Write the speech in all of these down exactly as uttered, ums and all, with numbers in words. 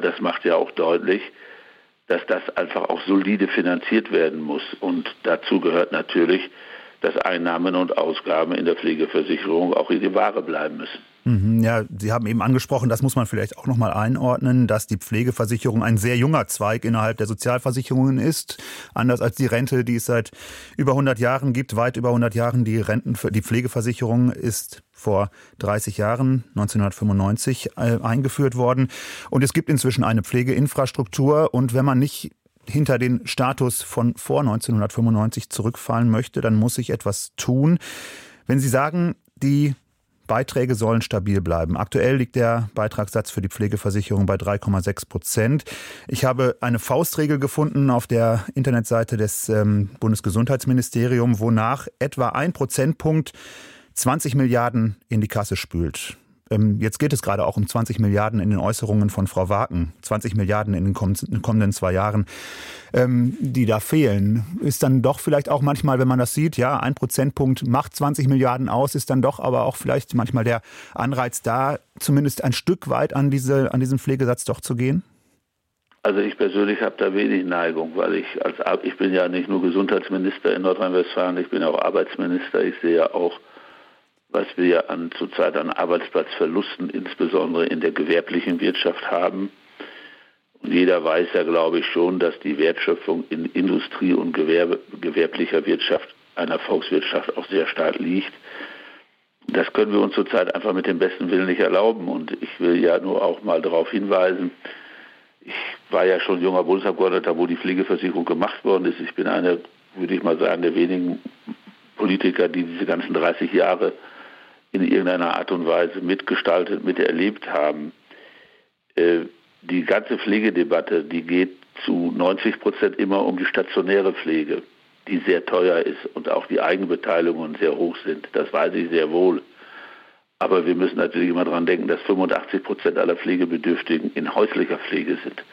das macht ja auch deutlich, dass das einfach auch solide finanziert werden muss. Und dazu gehört natürlich, dass Einnahmen und Ausgaben in der Pflegeversicherung auch in die Waage bleiben müssen. Ja, Sie haben eben angesprochen, das muss man vielleicht auch noch mal einordnen, dass die Pflegeversicherung ein sehr junger Zweig innerhalb der Sozialversicherungen ist. Anders als die Rente, die es seit über hundert Jahren gibt, weit über hundert Jahren. Die Renten, die Pflegeversicherung ist vor dreißig Jahren, neunzehnhundertfünfundneunzig, äh, eingeführt worden. Und es gibt inzwischen eine Pflegeinfrastruktur. Und wenn man nicht hinter den Status von vor neunzehnhundertfünfundneunzig zurückfallen möchte, dann muss sich etwas tun. Wenn Sie sagen, die Beiträge sollen stabil bleiben. Aktuell liegt der Beitragssatz für die Pflegeversicherung bei drei Komma sechs Prozent. Ich habe eine Faustregel gefunden auf der Internetseite des ähm, Bundesgesundheitsministeriums, wonach etwa ein Prozentpunkt zwanzig Milliarden in die Kasse spült. Ähm, jetzt geht es gerade auch um zwanzig Milliarden in den Äußerungen von Frau Waken. zwanzig Milliarden in den kommenden zwei Jahren, ähm, die da fehlen. Ist dann doch vielleicht auch manchmal, wenn man das sieht, ja, ein Prozentpunkt macht zwanzig Milliarden aus, ist dann doch aber auch vielleicht manchmal der Anreiz da, zumindest ein Stück weit an diese, an diesen Pflegesatz doch zu gehen? Also ich persönlich habe da wenig Neigung, weil ich als ich bin ja nicht nur Gesundheitsminister in Nordrhein-Westfalen, ich bin auch Arbeitsminister. Ich sehe ja auch, was wir an, zurzeit an Arbeitsplatzverlusten, insbesondere in der gewerblichen Wirtschaft haben. Und jeder weiß ja, glaube ich, schon, dass die Wertschöpfung in Industrie- und Gewerbe, gewerblicher Wirtschaft einer Volkswirtschaft auch sehr stark liegt. Das können wir uns zurzeit einfach mit dem besten Willen nicht erlauben. Und ich will ja nur auch mal darauf hinweisen, ich war ja schon junger Bundesabgeordneter, wo die Pflegeversicherung gemacht worden ist. Ich bin einer, würde ich mal sagen, der wenigen Politiker, die diese ganzen dreißig Jahre in irgendeiner Art und Weise mitgestaltet, miterlebt haben. Die ganze Pflegedebatte, die geht zu neunzig Prozent immer um die stationäre Pflege, die sehr teuer ist und auch die Eigenbeteiligungen sehr hoch sind. Das weiß ich sehr wohl. Aber wir müssen natürlich immer daran denken, dass fünfundachtzig Prozent aller Pflegebedürftigen in häuslicher Pflege sind.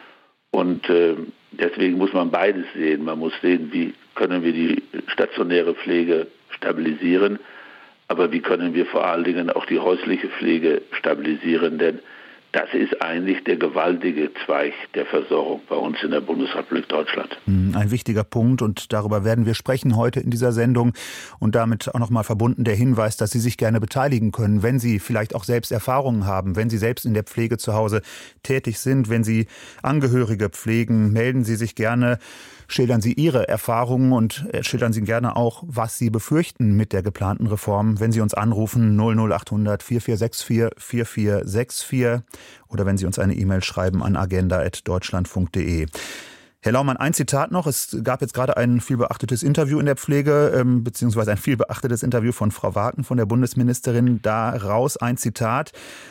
Und äh, deswegen muss man beides sehen. Man muss sehen, wie können wir die stationäre Pflege stabilisieren, aber wie können wir vor allen Dingen auch die häusliche Pflege stabilisieren, denn das ist eigentlich der gewaltige Zweig der Versorgung bei uns in der Bundesrepublik Deutschland. Ein wichtiger Punkt und darüber werden wir sprechen heute in dieser Sendung und damit auch nochmal verbunden der Hinweis, dass Sie sich gerne beteiligen können, wenn Sie vielleicht auch selbst Erfahrungen haben, wenn Sie selbst in der Pflege zu Hause tätig sind, wenn Sie Angehörige pflegen, melden Sie sich gerne. Schildern Sie Ihre Erfahrungen und schildern Sie gerne auch, was Sie befürchten mit der geplanten Reform, wenn Sie uns anrufen null null achthundert vier vier sechs vier vier vier sechs vier oder wenn Sie uns eine E-Mail schreiben an agenda at deutschland punkt de. Herr Laumann, ein Zitat noch. Es gab jetzt gerade ein vielbeachtetes Interview in der Pflege, ähm, beziehungsweise ein vielbeachtetes Interview von Frau Waken, von der Bundesministerin. Daraus ein Zitat.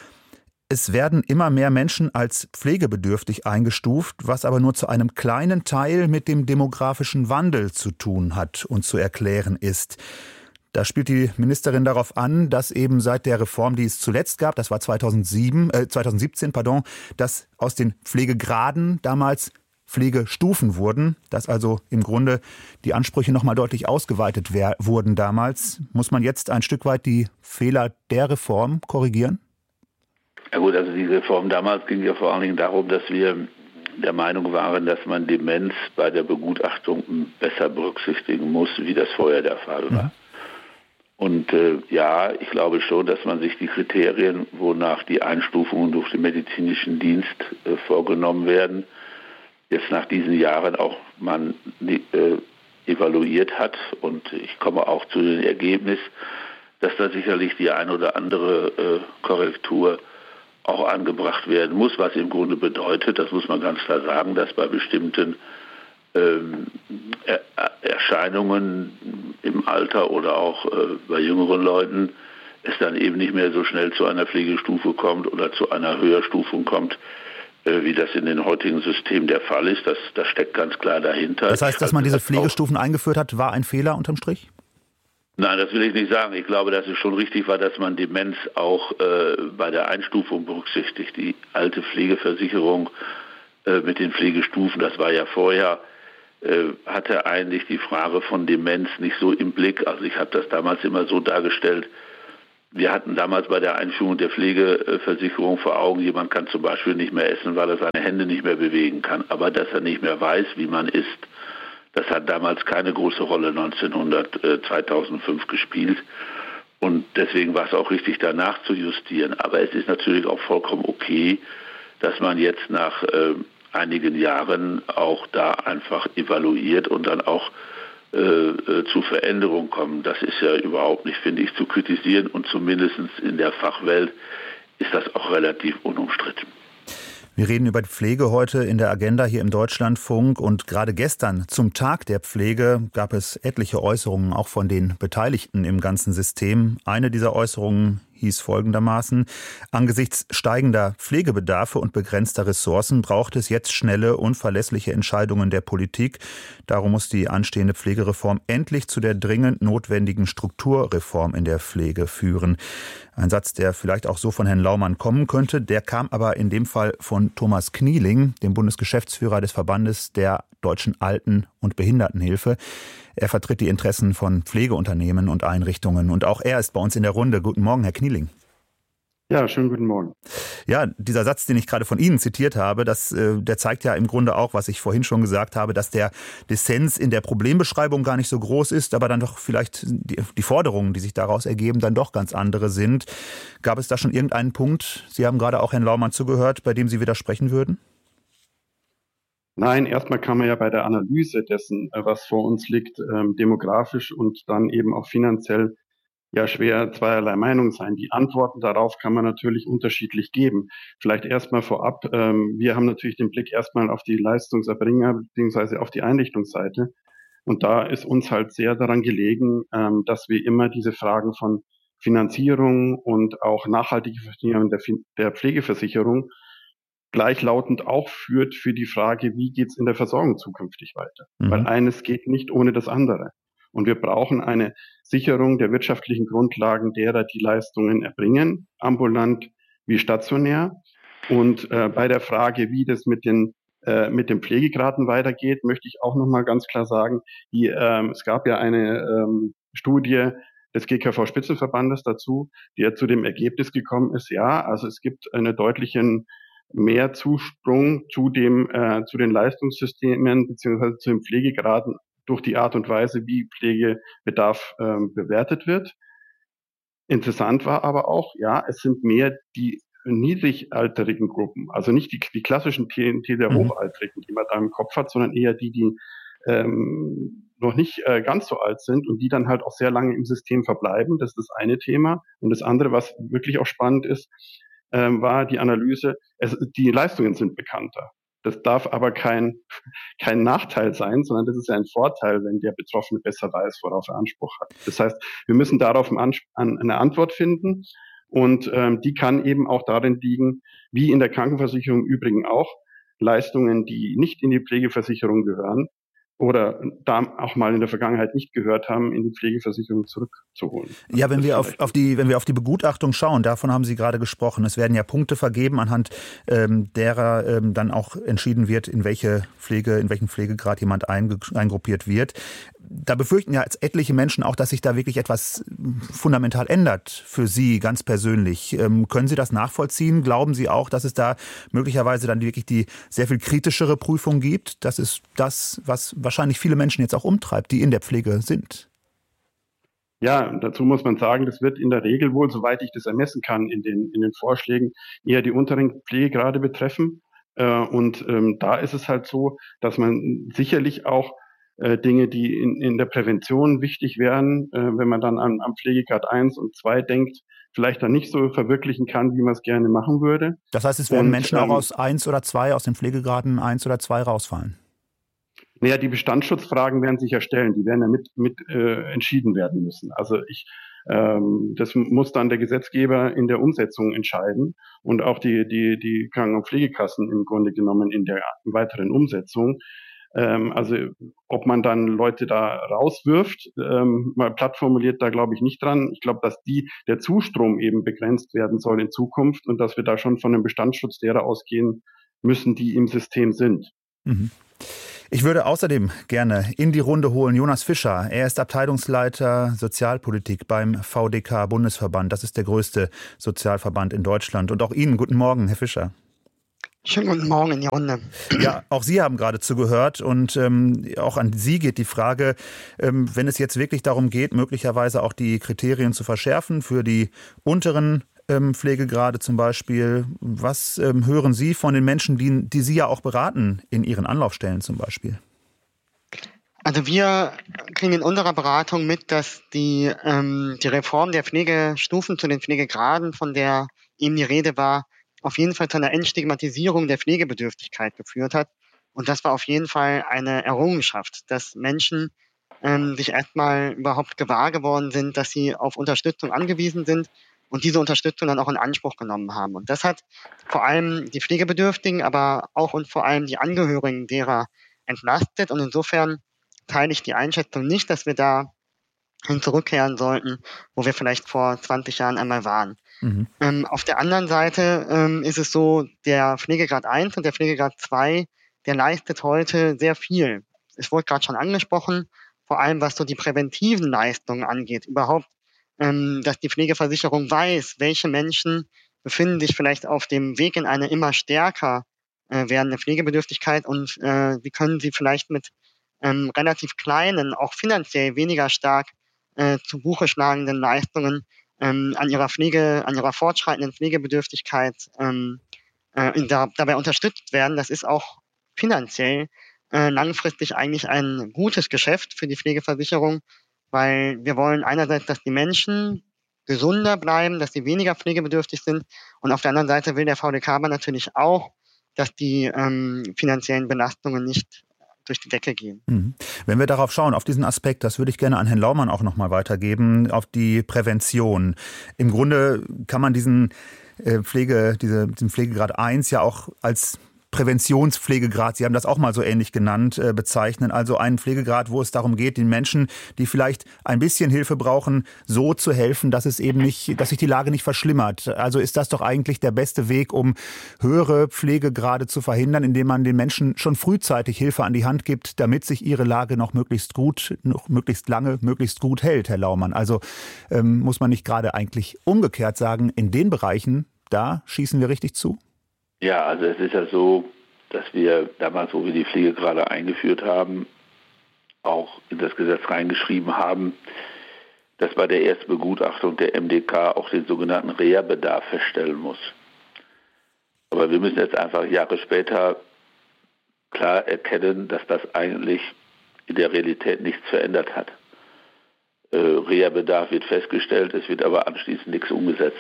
Es werden immer mehr Menschen als pflegebedürftig eingestuft, was aber nur zu einem kleinen Teil mit dem demografischen Wandel zu tun hat und zu erklären ist. Da spielt die Ministerin darauf an, dass eben seit der Reform, die es zuletzt gab, das war zweitausendsieben, äh, zweitausendsiebzehn, pardon, dass aus den Pflegegraden damals Pflegestufen wurden, dass also im Grunde die Ansprüche noch mal deutlich ausgeweitet wer- wurden damals. Muss man jetzt ein Stück weit die Fehler der Reform korrigieren? Ja gut, also die Reform damals ging ja vor allen Dingen darum, dass wir der Meinung waren, dass man Demenz bei der Begutachtung besser berücksichtigen muss, wie das vorher der Fall war. Mhm. Und äh, ja, ich glaube schon, dass man sich die Kriterien, wonach die Einstufungen durch den medizinischen Dienst äh, vorgenommen werden, jetzt nach diesen Jahren auch man äh, evaluiert hat. Und ich komme auch zu dem Ergebnis, dass da sicherlich die ein oder andere äh, Korrektur auch angebracht werden muss, was im Grunde bedeutet, das muss man ganz klar sagen, dass bei bestimmten ähm, er- Erscheinungen im Alter oder auch äh, bei jüngeren Leuten es dann eben nicht mehr so schnell zu einer Pflegestufe kommt oder zu einer Höherstufung kommt, äh, wie das in den heutigen Systemen der Fall ist. Das, das steckt ganz klar dahinter. Das heißt, dass man diese Pflegestufen eingeführt hat, war ein Fehler unterm Strich? Nein, das will ich nicht sagen. Ich glaube, dass es schon richtig war, dass man Demenz auch äh, bei der Einstufung berücksichtigt. Die alte Pflegeversicherung äh, mit den Pflegestufen, das war ja vorher, äh, hatte eigentlich die Frage von Demenz nicht so im Blick. Also ich habe das damals immer so dargestellt, wir hatten damals bei der Einführung der Pflegeversicherung vor Augen, jemand kann zum Beispiel nicht mehr essen, weil er seine Hände nicht mehr bewegen kann, aber dass er nicht mehr weiß, wie man isst. Das hat damals keine große Rolle neunzehnhundert, äh, zweitausendfünf gespielt und deswegen war es auch richtig, danach zu justieren. Aber es ist natürlich auch vollkommen okay, dass man jetzt nach äh, einigen Jahren auch da einfach evaluiert und dann auch äh, äh, zu Veränderungen kommt. Das ist ja überhaupt nicht, finde ich, zu kritisieren und zumindest in der Fachwelt ist das auch relativ unumstritten. Wir reden über die Pflege heute in der Agenda hier im Deutschlandfunk und gerade gestern zum Tag der Pflege gab es etliche Äußerungen auch von den Beteiligten im ganzen System. Eine dieser Äußerungen hieß folgendermaßen: Angesichts steigender Pflegebedarfe und begrenzter Ressourcen braucht es jetzt schnelle und verlässliche Entscheidungen der Politik. Darum muss die anstehende Pflegereform endlich zu der dringend notwendigen Strukturreform in der Pflege führen. Ein Satz, der vielleicht auch so von Herrn Laumann kommen könnte, der kam aber in dem Fall von Thomas Knieling, dem Bundesgeschäftsführer des Verbandes der Deutschen Alten- und Behindertenhilfe. Er vertritt die Interessen von Pflegeunternehmen und Einrichtungen und auch er ist bei uns in der Runde. Guten Morgen, Herr Knieling. Ja, schönen guten Morgen. Ja, dieser Satz, den ich gerade von Ihnen zitiert habe, das, äh, der zeigt ja im Grunde auch, was ich vorhin schon gesagt habe, dass der Dissens in der Problembeschreibung gar nicht so groß ist, aber dann doch vielleicht die, die Forderungen, die sich daraus ergeben, dann doch ganz andere sind. Gab es da schon irgendeinen Punkt, Sie haben gerade auch Herrn Laumann zugehört, bei dem Sie widersprechen würden? Nein, erstmal kann man ja bei der Analyse dessen, was vor uns liegt, ähm, demografisch und dann eben auch finanziell ja schwer zweierlei Meinung sein. Die Antworten darauf kann man natürlich unterschiedlich geben. Vielleicht erstmal vorab, ähm, wir haben natürlich den Blick erstmal auf die Leistungserbringer bzw. auf die Einrichtungsseite. Und da ist uns halt sehr daran gelegen, ähm, dass wir immer diese Fragen von Finanzierung und auch nachhaltige Finanzierung der, der Pflegeversicherung gleichlautend auch führt für die Frage, wie geht's in der Versorgung zukünftig weiter? Mhm. Weil eines geht nicht ohne das andere. Und wir brauchen eine Sicherung der wirtschaftlichen Grundlagen derer, die Leistungen erbringen, ambulant wie stationär. Und äh, bei der Frage, wie das mit den äh, mit den Pflegegraden weitergeht, möchte ich auch noch mal ganz klar sagen, die, ähm, es gab ja eine ähm, Studie des G K V-Spitzenverbandes dazu, die ja zu dem Ergebnis gekommen ist, ja, also es gibt einen deutlichen mehr Zusprung zu dem äh, zu den Leistungssystemen beziehungsweise zu den Pflegegraden durch die Art und Weise, wie Pflegebedarf ähm, bewertet wird. Interessant war aber auch, ja, es sind mehr die niedrigalterigen Gruppen, also nicht die, die klassischen Klientel der mhm. Hochaltrigen, die man da im Kopf hat, sondern eher die, die ähm, noch nicht äh, ganz so alt sind und die dann halt auch sehr lange im System verbleiben. Das ist das eine Thema. Und das andere, was wirklich auch spannend ist, ähm, war die Analyse, es, die Leistungen sind bekannter. Das darf aber kein, kein Nachteil sein, sondern das ist ja ein Vorteil, wenn der Betroffene besser weiß, worauf er Anspruch hat. Das heißt, wir müssen darauf eine Antwort finden und ähm, die kann eben auch darin liegen, wie in der Krankenversicherung im Übrigen auch, Leistungen, die nicht in die Pflegeversicherung gehören oder da auch mal in der Vergangenheit nicht gehört haben, in die Pflegeversicherung zurückzuholen. Ja, wenn wir auf, auf die, wenn wir auf die Begutachtung schauen, davon haben Sie gerade gesprochen. Es werden ja Punkte vergeben, anhand ähm, derer ähm, dann auch entschieden wird, in welche Pflege, in welchen Pflegegrad jemand einge, eingruppiert wird. Da befürchten ja jetzt etliche Menschen auch, dass sich da wirklich etwas fundamental ändert für Sie ganz persönlich. Ähm, können Sie das nachvollziehen? Glauben Sie auch, dass es da möglicherweise dann wirklich die sehr viel kritischere Prüfung gibt? Das ist das, was wahrscheinlich viele Menschen jetzt auch umtreibt, die in der Pflege sind. Ja, dazu muss man sagen, das wird in der Regel wohl, soweit ich das ermessen kann, in den, in den Vorschlägen eher die unteren Pflegegrade betreffen. Und ähm, da ist es halt so, dass man sicherlich auch äh, Dinge, die in, in der Prävention wichtig wären, äh, wenn man dann an, an Pflegegrad eins und zwei denkt, vielleicht dann nicht so verwirklichen kann, wie man es gerne machen würde. Das heißt, es werden und, Menschen ähm, auch aus eins oder zwei, aus den Pflegegraden eins oder zwei rausfallen? Naja, die Bestandsschutzfragen werden sich ja stellen, die werden ja mit, mit äh, entschieden werden müssen. Also ich, ähm, das muss dann der Gesetzgeber in der Umsetzung entscheiden und auch die, die, die Kranken- und Pflegekassen im Grunde genommen in der weiteren Umsetzung. Ähm, also ob man dann Leute da rauswirft, ähm, mal platt formuliert, da glaube ich nicht dran. Ich glaube, dass die, der Zustrom eben begrenzt werden soll in Zukunft und dass wir da schon von einem Bestandsschutz derer ausgehen müssen, die im System sind. Mhm. Ich würde außerdem gerne in die Runde holen Jonas Fischer. Er ist Abteilungsleiter Sozialpolitik beim V D K-Bundesverband. Das ist der größte Sozialverband in Deutschland. Und auch Ihnen guten Morgen, Herr Fischer. Schönen guten Morgen in die Runde. Ja, auch Sie haben gerade zugehört und ähm, auch an Sie geht die Frage, ähm, wenn es jetzt wirklich darum geht, möglicherweise auch die Kriterien zu verschärfen für die unteren ähm, Pflegegrade zum Beispiel. Was ähm, hören Sie von den Menschen, die, die Sie ja auch beraten in Ihren Anlaufstellen zum Beispiel? Also wir kriegen in unserer Beratung mit, dass die, ähm, die Reform der Pflegestufen zu den Pflegegraden, von der eben die Rede war, auf jeden Fall zu einer Entstigmatisierung der Pflegebedürftigkeit geführt hat. Und das war auf jeden Fall eine Errungenschaft, dass Menschen ähm, sich erstmal überhaupt gewahr geworden sind, dass sie auf Unterstützung angewiesen sind und diese Unterstützung dann auch in Anspruch genommen haben. Und das hat vor allem die Pflegebedürftigen, aber auch und vor allem die Angehörigen derer entlastet. Und insofern teile ich die Einschätzung nicht, dass wir da hin zurückkehren sollten, wo wir vielleicht vor zwanzig Jahren einmal waren. Mhm. Ähm, auf der anderen Seite ähm, ist es so, der Pflegegrad eins und der Pflegegrad zwei, der leistet heute sehr viel. Es wurde gerade schon angesprochen, vor allem was so die präventiven Leistungen angeht. Überhaupt, ähm, dass die Pflegeversicherung weiß, welche Menschen befinden sich vielleicht auf dem Weg in eine immer stärker äh, werdende Pflegebedürftigkeit und äh, wie können sie vielleicht mit ähm, relativ kleinen, auch finanziell weniger stark äh, zu Buche schlagenden Leistungen ähm, an ihrer Pflege, an ihrer fortschreitenden Pflegebedürftigkeit ähm, äh, da, dabei unterstützt werden. Das ist auch finanziell äh, langfristig eigentlich ein gutes Geschäft für die Pflegeversicherung, weil wir wollen einerseits, dass die Menschen gesunder bleiben, dass sie weniger pflegebedürftig sind und auf der anderen Seite will der V D K aber natürlich auch, dass die ähm, finanziellen Belastungen nicht durch die Decke gehen. Wenn wir darauf schauen, auf diesen Aspekt, das würde ich gerne an Herrn Laumann auch nochmal weitergeben, auf die Prävention. Im Grunde kann man diesen Pflege, diese, diesen Pflegegrad eins ja auch als Präventionspflegegrad, Sie haben das auch mal so ähnlich genannt, äh, bezeichnen. Also einen Pflegegrad, wo es darum geht, den Menschen, die vielleicht ein bisschen Hilfe brauchen, so zu helfen, dass es eben nicht, dass sich die Lage nicht verschlimmert. Also ist das doch eigentlich der beste Weg, um höhere Pflegegrade zu verhindern, indem man den Menschen schon frühzeitig Hilfe an die Hand gibt, damit sich ihre Lage noch möglichst gut, noch möglichst lange, möglichst gut hält, Herr Laumann. Also ähm, muss man nicht gerade eigentlich umgekehrt sagen, in den Bereichen, da schießen wir richtig zu? Ja, also es ist ja so, dass wir damals, wo wir die Pflegegrade eingeführt haben, auch in das Gesetz reingeschrieben haben, dass bei der ersten Begutachtung der M D K auch den sogenannten Reha-Bedarf feststellen muss. Aber wir müssen jetzt einfach Jahre später klar erkennen, dass das eigentlich in der Realität nichts verändert hat. Äh, Reha-Bedarf wird festgestellt, es wird aber anschließend nichts umgesetzt.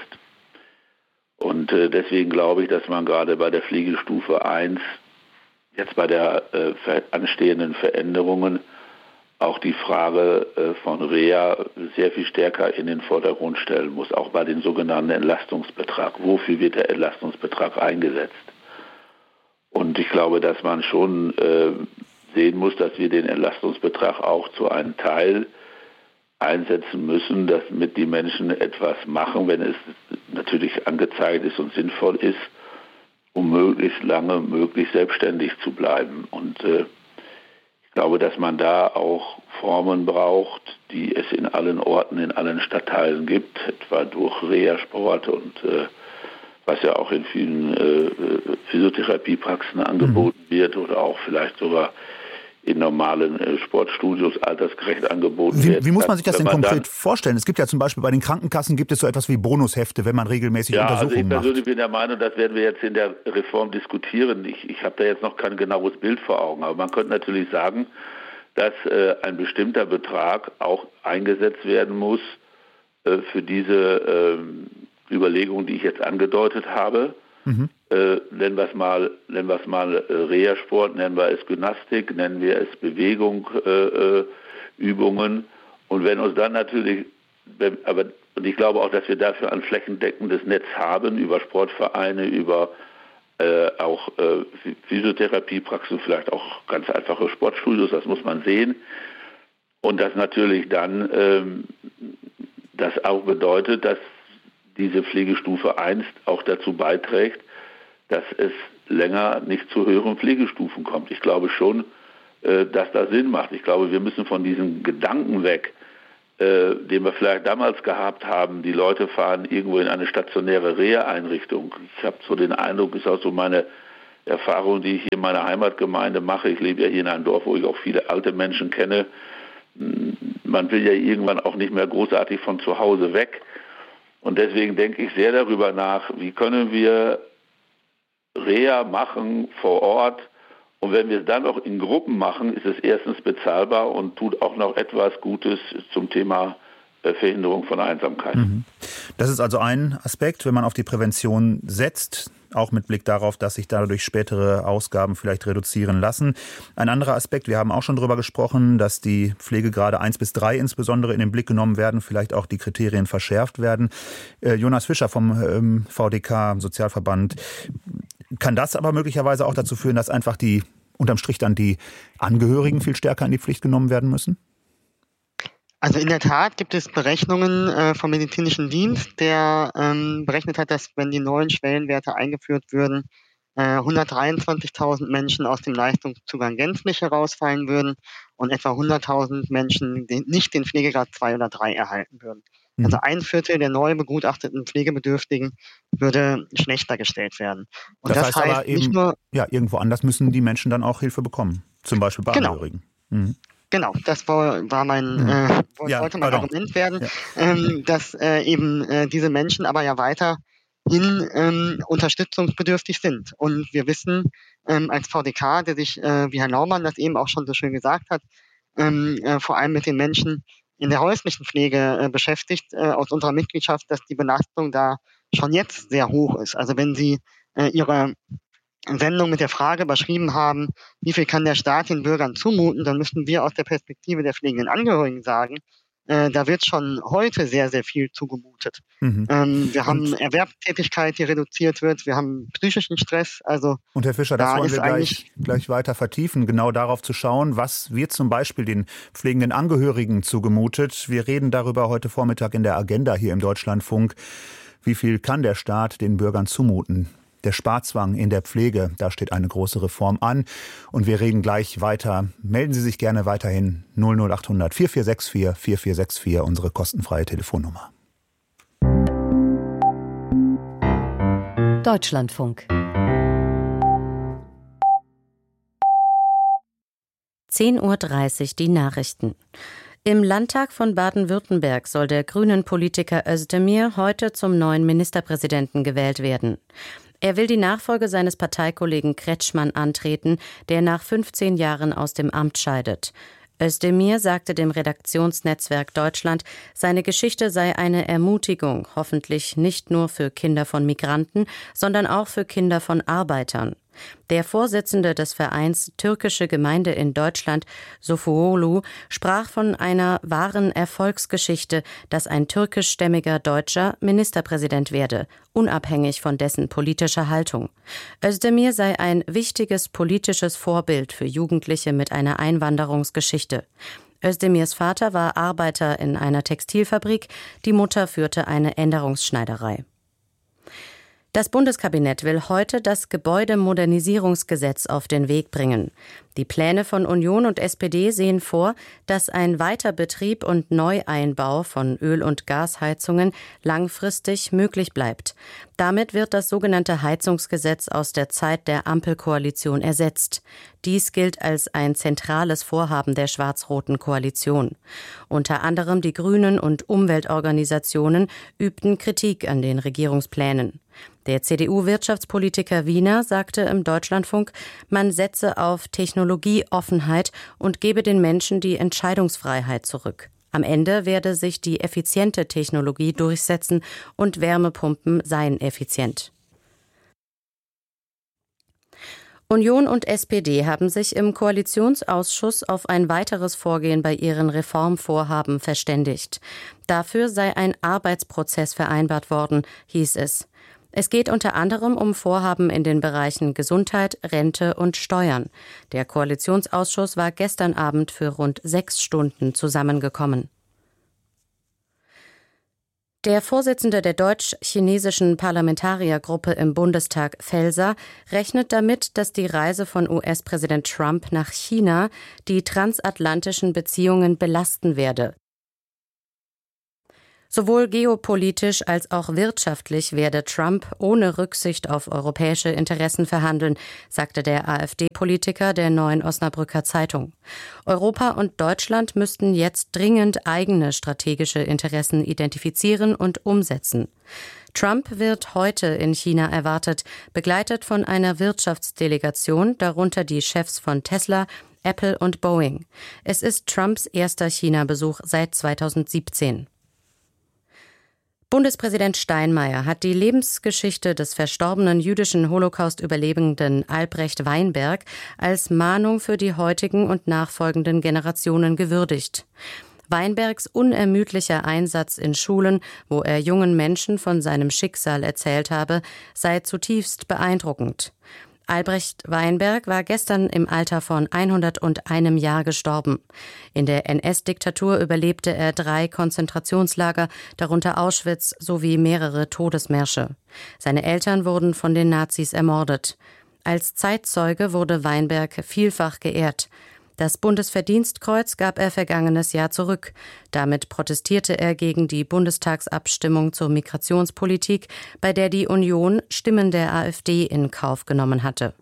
Und äh, deswegen glaube ich, dass man gerade bei der Pflegestufe eins, jetzt bei der äh, anstehenden Veränderungen, auch die Frage äh, von Reha sehr viel stärker in den Vordergrund stellen muss, auch bei dem sogenannten Entlastungsbetrag. Wofür wird der Entlastungsbetrag eingesetzt? Und ich glaube, dass man schon äh, sehen muss, dass wir den Entlastungsbetrag auch zu einem Teil einsetzen müssen, damit die Menschen etwas machen, wenn es natürlich angezeigt ist und sinnvoll ist, um möglichst lange, möglichst selbstständig zu bleiben. Und äh, ich glaube, dass man da auch Formen braucht, die es in allen Orten, in allen Stadtteilen gibt, etwa durch Reha-Sport und äh, was ja auch in vielen äh, Physiotherapiepraxen angeboten mhm. wird oder auch vielleicht sogar in normalen äh, Sportstudios altersgerecht angeboten wie, werden. Wie muss man sich das denn konkret dann, vorstellen? Es gibt ja zum Beispiel bei den Krankenkassen gibt es so etwas wie Bonushefte, wenn man regelmäßig ja, Untersuchungen macht. Ja, also ich persönlich macht. bin der Meinung, das werden wir jetzt in der Reform diskutieren. Ich, ich habe da jetzt noch kein genaues Bild vor Augen, aber man könnte natürlich sagen, dass äh, ein bestimmter Betrag auch eingesetzt werden muss äh, für diese äh, Überlegung, die ich jetzt angedeutet habe. Mhm. Äh, nennen wir es mal, nennen wir es mal äh, Reha-Sport, nennen wir es Gymnastik, nennen wir es Bewegung, äh, äh, Übungen. Und wenn uns dann natürlich, wenn, aber und ich glaube auch, dass wir dafür ein flächendeckendes Netz haben, über Sportvereine, über äh, auch äh, Physiotherapiepraxen, vielleicht auch ganz einfache Sportstudios, das muss man sehen. Und das natürlich dann ähm, das auch bedeutet, dass diese Pflegestufe eins auch dazu beiträgt, dass es länger nicht zu höheren Pflegestufen kommt. Ich glaube schon, äh, dass das Sinn macht. Ich glaube, wir müssen von diesem Gedanken weg, äh, den wir vielleicht damals gehabt haben, die Leute fahren irgendwo in eine stationäre Reha-Einrichtung. Ich habe so den Eindruck, ist auch so meine Erfahrung, die ich hier in meiner Heimatgemeinde mache. Ich lebe ja hier in einem Dorf, wo ich auch viele alte Menschen kenne. Man will ja irgendwann auch nicht mehr großartig von zu Hause weg. Und deswegen denke ich sehr darüber nach, wie können wir Reha machen vor Ort. Und wenn wir es dann auch in Gruppen machen, ist es erstens bezahlbar und tut auch noch etwas Gutes zum Thema Verhinderung von Einsamkeit. Das ist also ein Aspekt, wenn man auf die Prävention setzt, auch mit Blick darauf, dass sich dadurch spätere Ausgaben vielleicht reduzieren lassen. Ein anderer Aspekt, wir haben auch schon darüber gesprochen, dass die Pflegegrade eins bis drei insbesondere in den Blick genommen werden, vielleicht auch die Kriterien verschärft werden. Äh, Jonas Fischer vom ähm, V D K, Sozialverband, kann das aber möglicherweise auch dazu führen, dass einfach die, unterm Strich dann die Angehörigen viel stärker in die Pflicht genommen werden müssen? Also in der Tat gibt es Berechnungen äh, vom Medizinischen Dienst, der ähm, berechnet hat, dass wenn die neuen Schwellenwerte eingeführt würden, äh, hundertdreiundzwanzigtausend Menschen aus dem Leistungszugang gänzlich herausfallen würden und etwa hunderttausend Menschen den, nicht den Pflegegrad zwei oder drei erhalten würden. Mhm. Also ein Viertel der neu begutachteten Pflegebedürftigen würde schlechter gestellt werden. Und das, das heißt, heißt aber eben, nicht nur, ja, irgendwo anders müssen die Menschen dann auch Hilfe bekommen, zum Beispiel bei genau. Angehörigen. Mhm. Genau, das war, war mein, hm. äh, ja, wollte mein pardon. Argument werden, ja. ähm, dass äh, eben äh, diese Menschen aber ja weiterhin ähm, unterstützungsbedürftig sind. Und wir wissen ähm, als V D K, der sich, äh, wie Herr Naumann das eben auch schon so schön gesagt hat, ähm, äh, vor allem mit den Menschen in der häuslichen Pflege äh, beschäftigt, äh, aus unserer Mitgliedschaft, dass die Belastung da schon jetzt sehr hoch ist. Also wenn Sie äh, Ihre Sendung mit der Frage überschrieben haben, wie viel kann der Staat den Bürgern zumuten, dann müssen wir aus der Perspektive der pflegenden Angehörigen sagen, äh, da wird schon heute sehr, sehr viel zugemutet. Mhm. Ähm, wir und haben Erwerbstätigkeit, die reduziert wird, wir haben psychischen Stress. Also und Herr Fischer, das da wollen wir gleich, gleich weiter vertiefen, genau darauf zu schauen, was wird zum Beispiel den pflegenden Angehörigen zugemutet. Wir reden darüber heute Vormittag in der Agenda hier im Deutschlandfunk. Wie viel kann der Staat den Bürgern zumuten? Der Sparzwang in der Pflege, da steht eine große Reform an. Und wir reden gleich weiter. Melden Sie sich gerne weiterhin null null acht hundert vier vier sechs vier vier vier sechs vier, unsere kostenfreie Telefonnummer. Deutschlandfunk. zehn Uhr dreißig die Nachrichten. Im Landtag von Baden-Württemberg soll der Grünen-Politiker Özdemir heute zum neuen Ministerpräsidenten gewählt werden. Er will die Nachfolge seines Parteikollegen Kretschmann antreten, der nach fünfzehn Jahren aus dem Amt scheidet. Özdemir sagte dem Redaktionsnetzwerk Deutschland, seine Geschichte sei eine Ermutigung, hoffentlich nicht nur für Kinder von Migranten, sondern auch für Kinder von Arbeitern. Der Vorsitzende des Vereins Türkische Gemeinde in Deutschland, Sofuolu, sprach von einer wahren Erfolgsgeschichte, dass ein türkischstämmiger Deutscher Ministerpräsident werde, unabhängig von dessen politischer Haltung. Özdemir sei ein wichtiges politisches Vorbild für Jugendliche mit einer Einwanderungsgeschichte. Özdemirs Vater war Arbeiter in einer Textilfabrik, die Mutter führte eine Änderungsschneiderei. Das Bundeskabinett will heute das Gebäudemodernisierungsgesetz auf den Weg bringen. Die Pläne von Union und S P D sehen vor, dass ein Weiterbetrieb und Neueinbau von Öl- und Gasheizungen langfristig möglich bleibt. Damit wird das sogenannte Heizungsgesetz aus der Zeit der Ampelkoalition ersetzt. Dies gilt als ein zentrales Vorhaben der schwarz-roten Koalition. Unter anderem die Grünen und Umweltorganisationen übten Kritik an den Regierungsplänen. Der C D U-Wirtschaftspolitiker Wiener sagte im Deutschlandfunk, man setze auf Technologieoffenheit und gebe den Menschen die Entscheidungsfreiheit zurück. Am Ende werde sich die effiziente Technologie durchsetzen und Wärmepumpen seien effizient. Union und S P D haben sich im Koalitionsausschuss auf ein weiteres Vorgehen bei ihren Reformvorhaben verständigt. Dafür sei ein Arbeitsprozess vereinbart worden, hieß es. Es geht unter anderem um Vorhaben in den Bereichen Gesundheit, Rente und Steuern. Der Koalitionsausschuss war gestern Abend für rund sechs Stunden zusammengekommen. Der Vorsitzende der deutsch-chinesischen Parlamentariergruppe im Bundestag, Felser, rechnet damit, dass die Reise von U S-Präsident Trump nach China die transatlantischen Beziehungen belasten werde. Sowohl geopolitisch als auch wirtschaftlich werde Trump ohne Rücksicht auf europäische Interessen verhandeln, sagte der AfD-Politiker der Neuen Osnabrücker Zeitung. Europa und Deutschland müssten jetzt dringend eigene strategische Interessen identifizieren und umsetzen. Trump wird heute in China erwartet, begleitet von einer Wirtschaftsdelegation, darunter die Chefs von Tesla, Apple und Boeing. Es ist Trumps erster China-Besuch seit zweitausendsiebzehn. Bundespräsident Steinmeier hat die Lebensgeschichte des verstorbenen jüdischen Holocaust-Überlebenden Albrecht Weinberg als Mahnung für die heutigen und nachfolgenden Generationen gewürdigt. Weinbergs unermüdlicher Einsatz in Schulen, wo er jungen Menschen von seinem Schicksal erzählt habe, sei zutiefst beeindruckend. Albrecht Weinberg war gestern im Alter von hunderteinem Jahr gestorben. In der N S-Diktatur überlebte er drei Konzentrationslager, darunter Auschwitz sowie mehrere Todesmärsche. Seine Eltern wurden von den Nazis ermordet. Als Zeitzeuge wurde Weinberg vielfach geehrt. Das Bundesverdienstkreuz gab er vergangenes Jahr zurück. Damit protestierte er gegen die Bundestagsabstimmung zur Migrationspolitik, bei der die Union Stimmen der AfD in Kauf genommen hatte.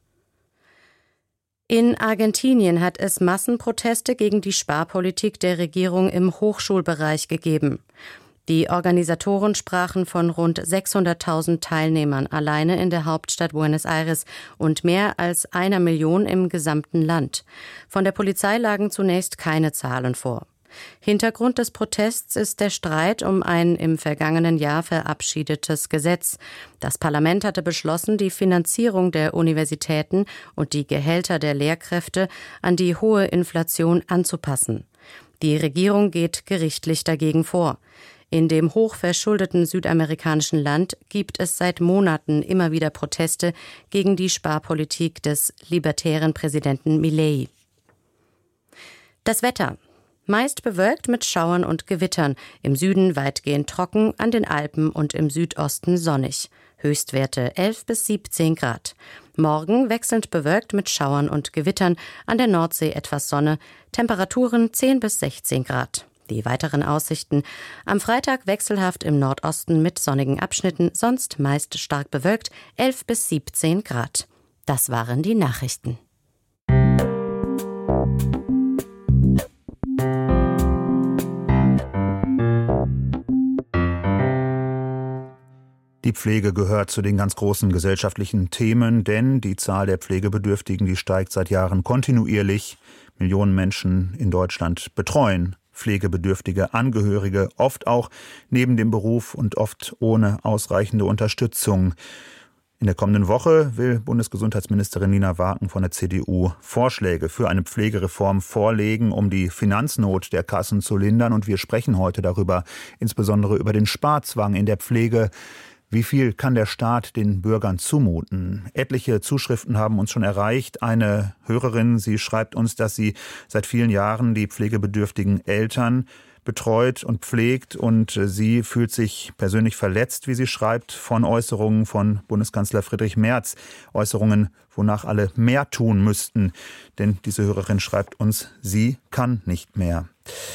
In Argentinien hat es Massenproteste gegen die Sparpolitik der Regierung im Hochschulbereich gegeben. Die Organisatoren sprachen von rund sechshunderttausend Teilnehmern alleine in der Hauptstadt Buenos Aires und mehr als einer Million im gesamten Land. Von der Polizei lagen zunächst keine Zahlen vor. Hintergrund des Protests ist der Streit um ein im vergangenen Jahr verabschiedetes Gesetz. Das Parlament hatte beschlossen, die Finanzierung der Universitäten und die Gehälter der Lehrkräfte an die hohe Inflation anzupassen. Die Regierung geht gerichtlich dagegen vor. In dem hochverschuldeten südamerikanischen Land gibt es seit Monaten immer wieder Proteste gegen die Sparpolitik des libertären Präsidenten Milei. Das Wetter. Meist bewölkt mit Schauern und Gewittern, im Süden weitgehend trocken, an den Alpen und im Südosten sonnig. Höchstwerte elf bis siebzehn Grad. Morgen wechselnd bewölkt mit Schauern und Gewittern, an der Nordsee etwas Sonne, Temperaturen zehn bis sechzehn Grad. Die weiteren Aussichten: am Freitag wechselhaft im Nordosten mit sonnigen Abschnitten, sonst meist stark bewölkt, elf bis siebzehn Grad. Das waren die Nachrichten. Die Pflege gehört zu den ganz großen gesellschaftlichen Themen, denn die Zahl der Pflegebedürftigen, die steigt seit Jahren kontinuierlich. Millionen Menschen in Deutschland betreuen pflegebedürftige Angehörige, oft auch neben dem Beruf und oft ohne ausreichende Unterstützung. In der kommenden Woche will Bundesgesundheitsministerin Nina Waaken von der C D U Vorschläge für eine Pflegereform vorlegen, um die Finanznot der Kassen zu lindern. Und wir sprechen heute darüber, insbesondere über den Sparzwang in der Pflege. Wie viel kann der Staat den Bürgern zumuten? Etliche Zuschriften haben uns schon erreicht. Eine Hörerin, sie schreibt uns, dass sie seit vielen Jahren die pflegebedürftigen Eltern betreut und pflegt, und sie fühlt sich persönlich verletzt, wie sie schreibt, von Äußerungen von Bundeskanzler Friedrich Merz. Äußerungen, wonach alle mehr tun müssten. Denn diese Hörerin schreibt uns, sie kann nicht mehr.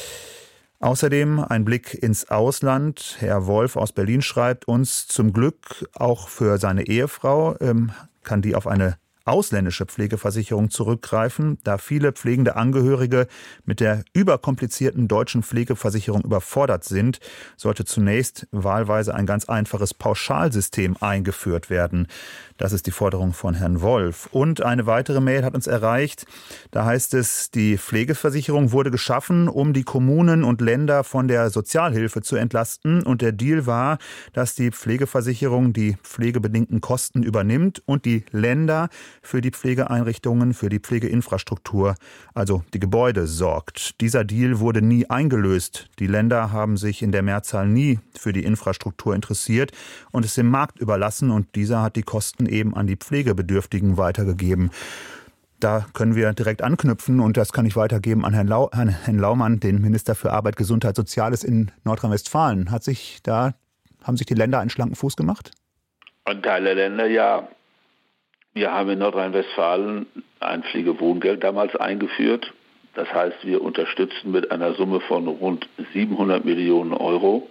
Außerdem ein Blick ins Ausland. Herr Wolf aus Berlin schreibt uns, zum Glück auch für seine Ehefrau ähm, kann die auf eine ausländische Pflegeversicherung zurückgreifen. Da viele pflegende Angehörige mit der überkomplizierten deutschen Pflegeversicherung überfordert sind, sollte zunächst wahlweise ein ganz einfaches Pauschalsystem eingeführt werden. Das ist die Forderung von Herrn Wolf. Und eine weitere Mail hat uns erreicht. Da heißt es, die Pflegeversicherung wurde geschaffen, um die Kommunen und Länder von der Sozialhilfe zu entlasten. Und der Deal war, dass die Pflegeversicherung die pflegebedingten Kosten übernimmt und die Länder für die Pflegeeinrichtungen, für die Pflegeinfrastruktur, also die Gebäude, sorgt. Dieser Deal wurde nie eingelöst. Die Länder haben sich in der Mehrzahl nie für die Infrastruktur interessiert und es dem Markt überlassen, und dieser hat die Kosten eben an die Pflegebedürftigen weitergegeben. Da können wir direkt anknüpfen und das kann ich weitergeben an Herrn, Lau, an Herrn Laumann, den Minister für Arbeit, Gesundheit, Soziales in Nordrhein-Westfalen. Hat sich da, haben sich die Länder einen schlanken Fuß gemacht? Ein Teil der Länder, ja. Wir haben in Nordrhein-Westfalen ein Pflegewohngeld damals eingeführt. Das heißt, wir unterstützen mit einer Summe von rund siebenhundert Millionen Euro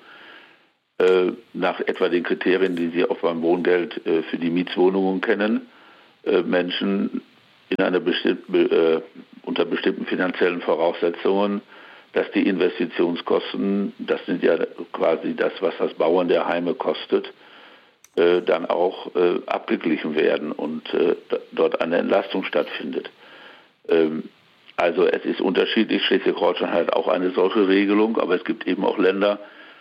äh, nach etwa den Kriterien, die Sie auch beim Wohngeld äh, für die Mietswohnungen kennen, äh, Menschen in einer bestimmten, äh, unter bestimmten finanziellen Voraussetzungen, dass die Investitionskosten, das sind ja quasi das, was das Bauen der Heime kostet, äh, dann auch äh, abgeglichen werden und äh, dort eine Entlastung stattfindet. Ähm, Also es ist unterschiedlich, Schleswig-Holstein hat auch eine solche Regelung, aber es gibt eben auch Länder,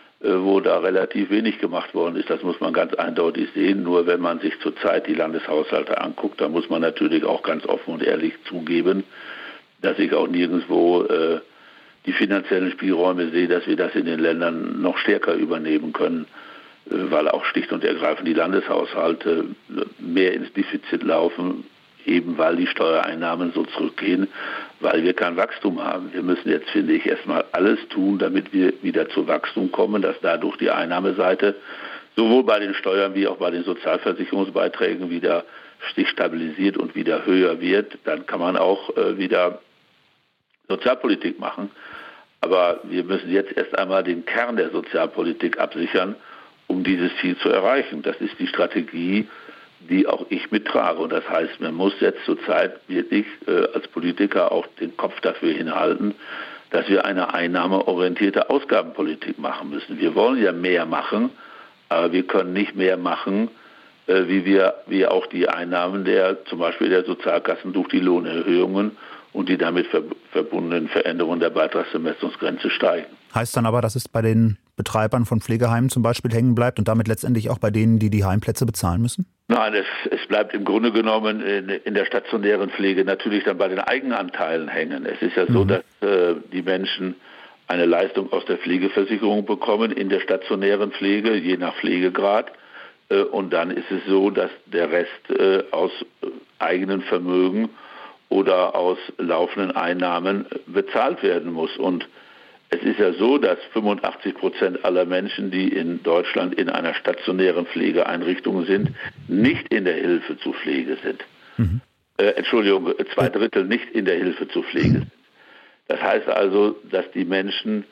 wo da relativ wenig gemacht worden ist. Das muss man ganz eindeutig sehen. Nur wenn man sich zurzeit die Landeshaushalte anguckt, dann muss man natürlich auch ganz offen und ehrlich zugeben, dass ich auch nirgendwo äh, die finanziellen Spielräume sehe, dass wir das in den Ländern noch stärker übernehmen können, äh, weil auch schlicht und ergreifend die Landeshaushalte mehr ins Defizit laufen, eben weil die Steuereinnahmen so zurückgehen, weil wir kein Wachstum haben. Wir müssen jetzt, finde ich, erstmal alles tun, damit wir wieder zu Wachstum kommen, dass dadurch die Einnahmeseite sowohl bei den Steuern wie auch bei den Sozialversicherungsbeiträgen wieder sich stabilisiert und wieder höher wird. Dann kann man auch äh, wieder Sozialpolitik machen. Aber wir müssen jetzt erst einmal den Kern der Sozialpolitik absichern, um dieses Ziel zu erreichen. Das ist die Strategie, die auch ich mittrage. Und das heißt, man muss jetzt zurzeit wirklich äh, als Politiker auch den Kopf dafür hinhalten, dass wir eine einnahmeorientierte Ausgabenpolitik machen müssen. Wir wollen ja mehr machen, aber wir können nicht mehr machen, äh, wie wir wie auch die Einnahmen der zum Beispiel der Sozialkassen durch die Lohnerhöhungen und die damit ver- verbundenen Veränderungen der Beitragsbemessungsgrenze steigen. Heißt dann aber, dass es bei den Betreibern von Pflegeheimen zum Beispiel hängen bleibt und damit letztendlich auch bei denen, die die Heimplätze bezahlen müssen? Nein, es, es bleibt im Grunde genommen in, in der stationären Pflege natürlich dann bei den Eigenanteilen hängen. Es ist ja so, mhm. dass äh, die Menschen eine Leistung aus der Pflegeversicherung bekommen in der stationären Pflege, je nach Pflegegrad. Äh, und dann ist es so, dass der Rest äh, aus äh, eigenen Vermögen oder aus laufenden Einnahmen bezahlt werden muss. Und es ist ja so, dass fünfundachtzig Prozent aller Menschen, die in Deutschland in einer stationären Pflegeeinrichtung sind, nicht in der Hilfe zur Pflege sind. Mhm. Äh, Entschuldigung, zwei Drittel nicht in der Hilfe zur Pflege sind. Das heißt also, dass die Menschen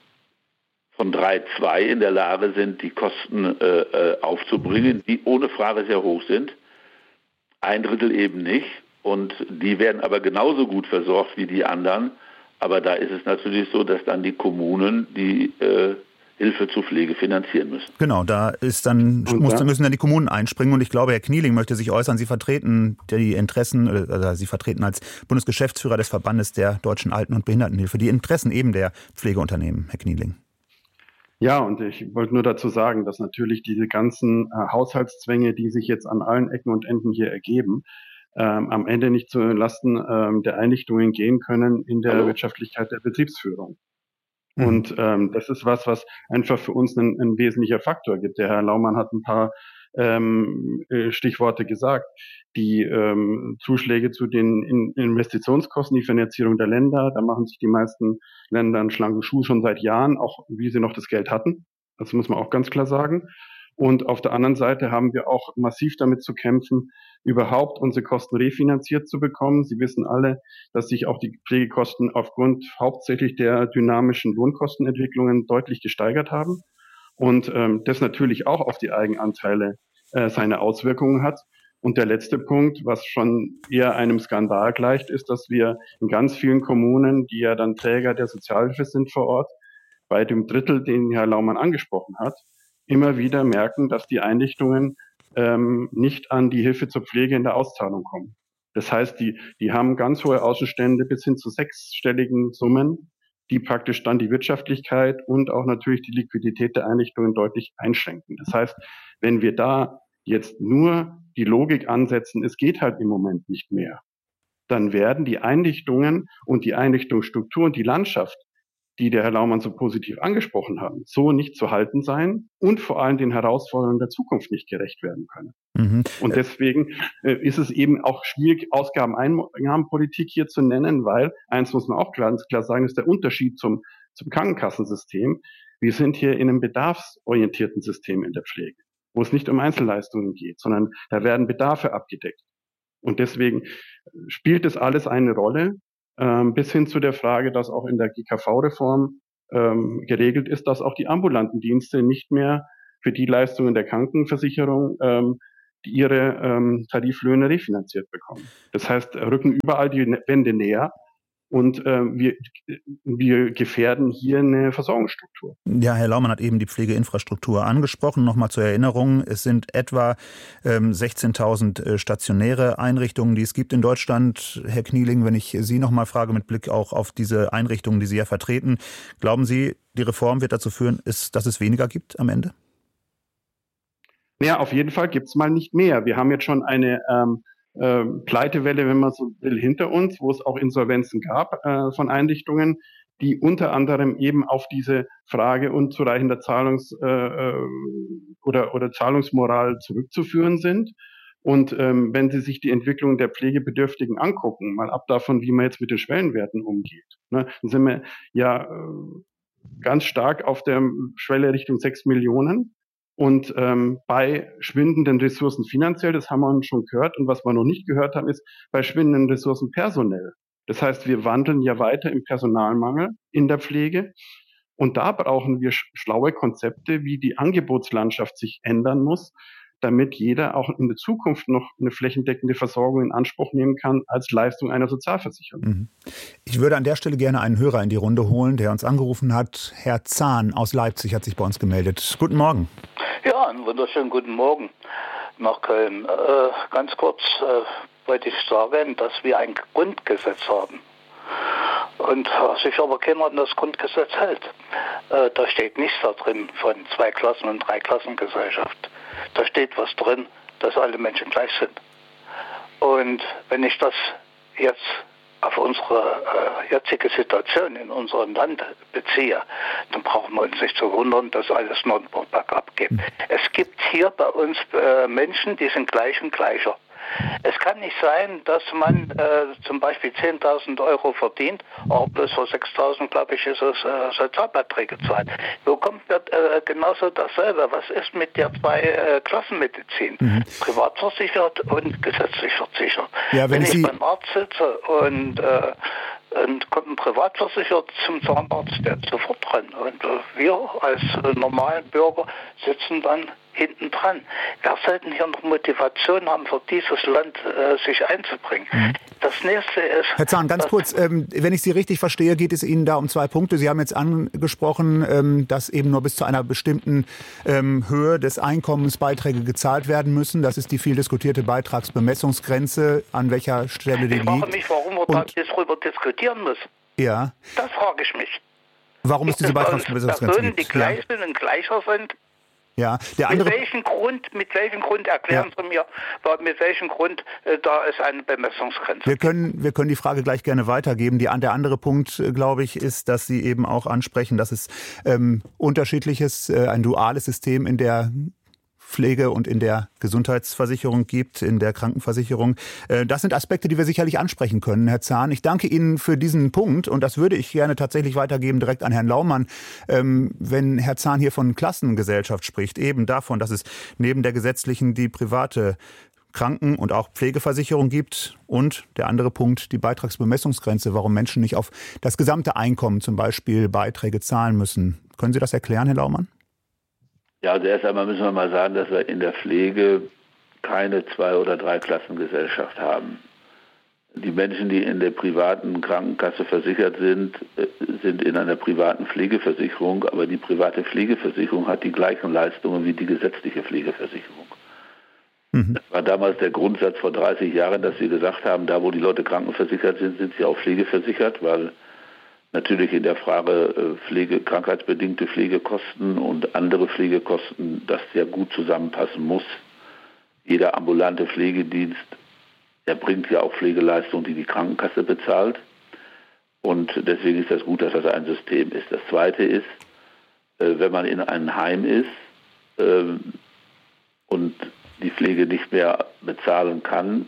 von drei Komma zwei in der Lage sind, die Kosten äh, aufzubringen, die ohne Frage sehr hoch sind. Ein Drittel eben nicht. Und die werden aber genauso gut versorgt wie die anderen. Aber da ist es natürlich so, dass dann die Kommunen die äh, Hilfe zur Pflege finanzieren müssen. Genau, da ist dann, muss, müssen dann die Kommunen einspringen. Und ich glaube, Herr Knieling möchte sich äußern. Sie vertreten die Interessen, also Sie vertreten als Bundesgeschäftsführer des Verbandes der Deutschen Alten- und Behindertenhilfe die Interessen eben der Pflegeunternehmen, Herr Knieling. Ja, und ich wollte nur dazu sagen, dass natürlich diese ganzen äh, Haushaltszwänge, die sich jetzt an allen Ecken und Enden hier ergeben, Ähm, am Ende nicht zu Lasten ähm, der Einrichtungen gehen können in der Hallo. Wirtschaftlichkeit der Betriebsführung. Mhm. Und ähm, das ist was, was einfach für uns ein, ein wesentlicher Faktor gibt. Der Herr Laumann hat ein paar ähm, Stichworte gesagt. Die ähm, Zuschläge zu den in Investitionskosten, die Finanzierung der Länder, da machen sich die meisten Länder einen schlanken Schuh schon seit Jahren, auch wie sie noch das Geld hatten. Das muss man auch ganz klar sagen. Und auf der anderen Seite haben wir auch massiv damit zu kämpfen, überhaupt unsere Kosten refinanziert zu bekommen. Sie wissen alle, dass sich auch die Pflegekosten aufgrund hauptsächlich der dynamischen Lohnkostenentwicklungen deutlich gesteigert haben. Und ähm, das natürlich auch auf die Eigenanteile äh, seine Auswirkungen hat. Und der letzte Punkt, was schon eher einem Skandal gleicht, ist, dass wir in ganz vielen Kommunen, die ja dann Träger der Sozialhilfe sind vor Ort, bei dem Drittel, den Herr Laumann angesprochen hat, immer wieder merken, dass die Einrichtungen ähm, nicht an die Hilfe zur Pflege in der Auszahlung kommen. Das heißt, die, die haben ganz hohe Außenstände bis hin zu sechsstelligen Summen, die praktisch dann die Wirtschaftlichkeit und auch natürlich die Liquidität der Einrichtungen deutlich einschränken. Das heißt, wenn wir da jetzt nur die Logik ansetzen, es geht halt im Moment nicht mehr, dann werden die Einrichtungen und die Einrichtungsstruktur und die Landschaft, die der Herr Laumann so positiv angesprochen hat, so nicht zu halten sein und vor allem den Herausforderungen der Zukunft nicht gerecht werden können. Mhm. Und deswegen äh, ist es eben auch schwierig, Ausgaben-Einnahmenpolitik hier zu nennen, weil, eins muss man auch klar, klar sagen, ist der Unterschied zum, zum Krankenkassensystem. Wir sind hier in einem bedarfsorientierten System in der Pflege, wo es nicht um Einzelleistungen geht, sondern da werden Bedarfe abgedeckt. Und deswegen spielt das alles eine Rolle, ähm, bis hin zu der Frage, dass auch in der G K V-Reform ähm, geregelt ist, dass auch die ambulanten Dienste nicht mehr für die Leistungen der Krankenversicherung ähm, die ihre ähm, Tariflöhne refinanziert bekommen. Das heißt, rücken überall die Wände näher. Und äh, wir, wir gefährden hier eine Versorgungsstruktur. Ja, Herr Laumann hat eben die Pflegeinfrastruktur angesprochen. Nochmal zur Erinnerung, es sind etwa ähm, sechzehntausend äh, stationäre Einrichtungen, die es gibt in Deutschland. Herr Knieling, wenn ich Sie nochmal frage, mit Blick auch auf diese Einrichtungen, die Sie ja vertreten, glauben Sie, die Reform wird dazu führen, ist, dass es weniger gibt am Ende? Ja, auf jeden Fall gibt es mal nicht mehr. Wir haben jetzt schon eine ähm, äh, Pleitewelle, wenn man so will, hinter uns, wo es auch Insolvenzen gab äh, von Einrichtungen, die unter anderem eben auf diese Frage unzureichender Zahlungs- äh, oder, oder Zahlungsmoral zurückzuführen sind. Und ähm, wenn Sie sich die Entwicklung der Pflegebedürftigen angucken, mal ab davon, wie man jetzt mit den Schwellenwerten umgeht, ne, dann sind wir ja äh, ganz stark auf der Schwelle Richtung sechs Millionen. Und ähm, bei schwindenden Ressourcen finanziell, das haben wir schon gehört, und was wir noch nicht gehört haben, ist bei schwindenden Ressourcen personell. Das heißt, wir wandeln ja weiter im Personalmangel in der Pflege. Und da brauchen wir schlaue Konzepte, wie die Angebotslandschaft sich ändern muss, damit jeder auch in der Zukunft noch eine flächendeckende Versorgung in Anspruch nehmen kann als Leistung einer Sozialversicherung. Ich würde an der Stelle gerne einen Hörer in die Runde holen, der uns angerufen hat. Herr Zahn aus Leipzig hat sich bei uns gemeldet. Guten Morgen. Ja, einen wunderschönen guten Morgen nach Köln. Äh, ganz kurz äh, wollte ich sagen, dass wir ein Grundgesetz haben. Und sich aber keiner an das Grundgesetz hält. Äh, da steht nichts da drin von Zwei-Klassen- und Dreiklassengesellschaft. Da steht was drin, dass alle Menschen gleich sind. Und wenn ich das jetzt auf unsere äh, jetzige Situation in unserem Land beziehe, dann brauchen wir uns nicht zu wundern, dass alles nur bergab geht. Es gibt hier bei uns äh, Menschen, die sind gleich und gleicher. Es kann nicht sein, dass man äh, zum Beispiel zehntausend Euro verdient, aber bloß für sechstausend, glaube ich, ist es äh, Sozialbeiträge zahlt. So kommt wird, äh, genauso dasselbe. Was ist mit der zwei äh, Klassenmedizin? Mhm. Privat versichert und gesetzlich versichert. Ja, wenn, wenn ich Sie beim Arzt sitze und äh, und kommt ein Privatversicherer zum Zahnarzt, der ist sofort dran. Und äh, wir als äh, normalen Bürger sitzen dann hinten dran. Wir sollten hier noch Motivation haben, für dieses Land äh, sich einzubringen. Mhm. Das nächste ist... Herr Zahn, ganz kurz, ähm, wenn ich Sie richtig verstehe, geht es Ihnen da um zwei Punkte. Sie haben jetzt angesprochen, ähm, dass eben nur bis zu einer bestimmten ähm, Höhe des Einkommens Beiträge gezahlt werden müssen. Das ist die viel diskutierte Beitragsbemessungsgrenze, an welcher Stelle die liegt. Ich frage mich, warum wir Und, darüber diskutieren müssen. Ja. Das frage ich mich. Warum ist diese Beitragsbemessungsgrenze? Personen, die gleich sind und gleicher sind. Ja, der andere mit welchem Grund, mit welchem Grund erklären ja. Sie mir, mit welchem Grund äh, da ist eine Bemessungsgrenze? Wir können, wir können die Frage gleich gerne weitergeben. Die, der andere Punkt, glaube ich, ist, dass Sie eben auch ansprechen, dass es ähm, unterschiedliches, äh, ein duales System in der Pflege und in der Gesundheitsversicherung gibt, in der Krankenversicherung. Das sind Aspekte, die wir sicherlich ansprechen können, Herr Zahn. Ich danke Ihnen für diesen Punkt und das würde ich gerne tatsächlich weitergeben direkt an Herrn Laumann. Wenn Herr Zahn hier von Klassengesellschaft spricht, eben davon, dass es neben der gesetzlichen die private Kranken- und auch Pflegeversicherung gibt und der andere Punkt, die Beitragsbemessungsgrenze, warum Menschen nicht auf das gesamte Einkommen zum Beispiel Beiträge zahlen müssen. Können Sie das erklären, Herr Laumann? Ja, also erst einmal müssen wir mal sagen, dass wir in der Pflege keine Zwei- oder Dreiklassengesellschaft haben. Die Menschen, die in der privaten Krankenkasse versichert sind, sind in einer privaten Pflegeversicherung, aber die private Pflegeversicherung hat die gleichen Leistungen wie die gesetzliche Pflegeversicherung. Mhm. Das war damals der Grundsatz vor dreißig Jahren, dass wir gesagt haben, da wo die Leute krankenversichert sind, sind sie auch pflegeversichert, weil natürlich in der Frage Pflege, krankheitsbedingte Pflegekosten und andere Pflegekosten, das sehr gut zusammenpassen muss. Jeder ambulante Pflegedienst erbringt ja auch Pflegeleistungen, die die Krankenkasse bezahlt. Und deswegen ist das gut, dass das ein System ist. Das Zweite ist, wenn man in einem Heim ist und die Pflege nicht mehr bezahlen kann,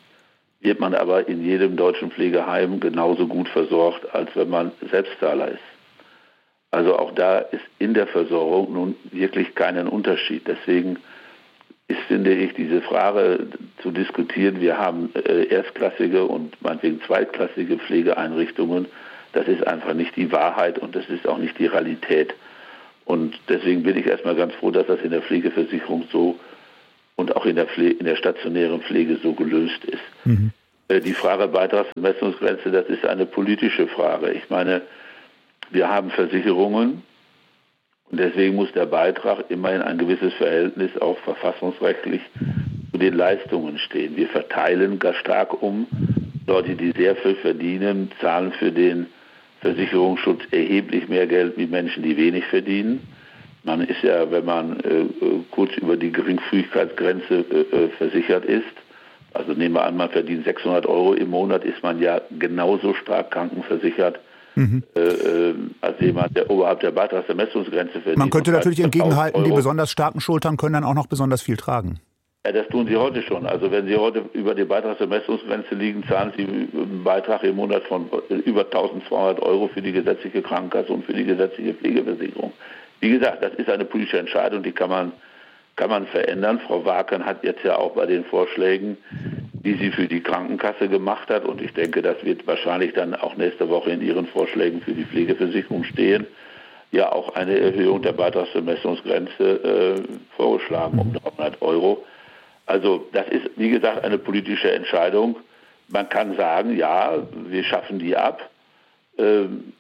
wird man aber in jedem deutschen Pflegeheim genauso gut versorgt, als wenn man Selbstzahler ist. Also auch da ist in der Versorgung nun wirklich keinen Unterschied. Deswegen ist, finde ich, diese Frage zu diskutieren, wir haben äh, erstklassige und meinetwegen zweitklassige Pflegeeinrichtungen, das ist einfach nicht die Wahrheit und das ist auch nicht die Realität. Und deswegen bin ich erstmal ganz froh, dass das in der Pflegeversicherung so und auch in der, Pflege, in der stationären Pflege so gelöst ist. Mhm. Äh, die Frage Beitragsbemessungsgrenze, das ist eine politische Frage. Ich meine, wir haben Versicherungen und deswegen muss der Beitrag immer in ein gewisses Verhältnis auch verfassungsrechtlich zu den Leistungen stehen. Wir verteilen gar stark um. Leute, die sehr viel verdienen, zahlen für den Versicherungsschutz erheblich mehr Geld wie Menschen, die wenig verdienen. Man ist ja, wenn man äh, kurz über die Geringfügigkeitsgrenze äh, versichert ist, also nehmen wir an, man verdient sechshundert Euro im Monat, ist man ja genauso stark krankenversichert, Mhm. Äh, als jemand, der oberhalb der Beitragsermessungsgrenze verdient. Man könnte natürlich entgegenhalten, die besonders starken Schultern können dann auch noch besonders viel tragen. Ja, das tun sie heute schon. Also wenn sie heute über die Beitragsermessungsgrenze liegen, zahlen sie einen Beitrag im Monat von über eintausendzweihundert Euro für die gesetzliche Krankenkasse und für die gesetzliche Pflegeversicherung. Wie gesagt, das ist eine politische Entscheidung, die kann man, kann man verändern. Frau Waken hat jetzt ja auch bei den Vorschlägen, die sie für die Krankenkasse gemacht hat, und ich denke, das wird wahrscheinlich dann auch nächste Woche in ihren Vorschlägen für die Pflegeversicherung stehen, ja auch eine Erhöhung der Beitragsbemessungsgrenze äh, vorgeschlagen um dreihundert Euro. Also das ist, wie gesagt, eine politische Entscheidung. Man kann sagen, ja, wir schaffen die ab. Ähm,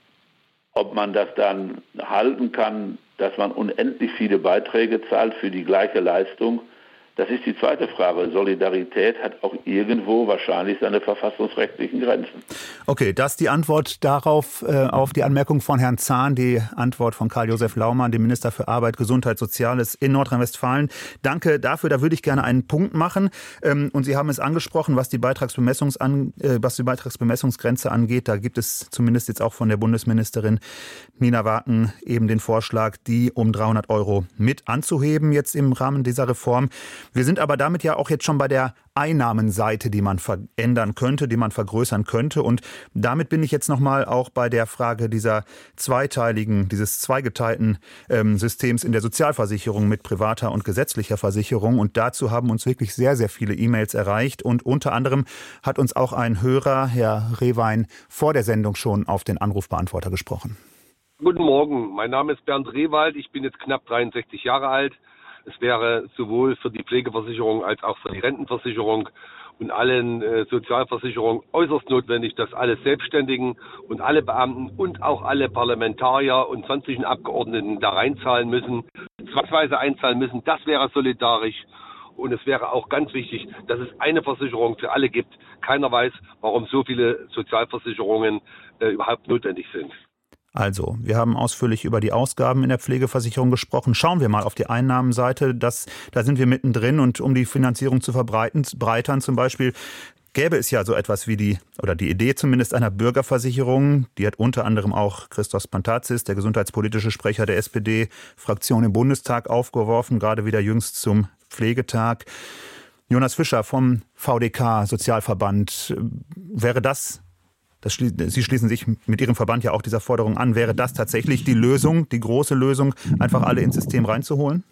ob man das dann halten kann, dass man unendlich viele Beiträge zahlt für die gleiche Leistung, das ist die zweite Frage. Solidarität hat auch irgendwo wahrscheinlich seine verfassungsrechtlichen Grenzen. Okay, das ist die Antwort darauf, äh, auf die Anmerkung von Herrn Zahn, die Antwort von Karl-Josef Laumann, dem Minister für Arbeit, Gesundheit, Soziales in Nordrhein-Westfalen. Danke dafür, da würde ich gerne einen Punkt machen. Ähm, und Sie haben es angesprochen, was die, Beitragsbemessungs an, äh, was die Beitragsbemessungsgrenze angeht. Da gibt es zumindest jetzt auch von der Bundesministerin Nina Waken eben den Vorschlag, die um dreihundert Euro mit anzuheben jetzt im Rahmen dieser Reform. Wir sind aber damit ja auch jetzt schon bei der Einnahmenseite, die man verändern könnte, die man vergrößern könnte. Und damit bin ich jetzt nochmal auch bei der Frage dieser zweiteiligen, dieses zweigeteilten ähm, Systems in der Sozialversicherung mit privater und gesetzlicher Versicherung. Und dazu haben uns wirklich sehr, sehr viele E-Mails erreicht. Und unter anderem hat uns auch ein Hörer, Herr Rehwein, vor der Sendung schon auf den Anrufbeantworter gesprochen. Guten Morgen, mein Name ist Bernd Rehwald, ich bin jetzt knapp dreiundsechzig Jahre alt. Es wäre sowohl für die Pflegeversicherung als auch für die Rentenversicherung und allen äh, Sozialversicherungen äußerst notwendig, dass alle Selbstständigen und alle Beamten und auch alle Parlamentarier und sonstigen Abgeordneten da reinzahlen müssen, zwangsweise einzahlen müssen. Das wäre solidarisch. Und es wäre auch ganz wichtig, dass es eine Versicherung für alle gibt. Keiner weiß, warum so viele Sozialversicherungen äh, überhaupt notwendig sind. Also, wir haben ausführlich über die Ausgaben in der Pflegeversicherung gesprochen. Schauen wir mal auf die Einnahmenseite. Das, da sind wir mittendrin, und um die Finanzierung zu verbreitern zum Beispiel, gäbe es ja so etwas wie die, oder die Idee zumindest einer Bürgerversicherung. Die hat unter anderem auch Christos Pantazis, der gesundheitspolitische Sprecher der S P D-Fraktion im Bundestag, aufgeworfen, gerade wieder jüngst zum Pflegetag. Jonas Fischer vom V D K, Sozialverband, wäre das Das schlie- Sie schließen sich mit Ihrem Verband ja auch dieser Forderung an. Wäre das tatsächlich die Lösung, die große Lösung, einfach alle ins System reinzuholen?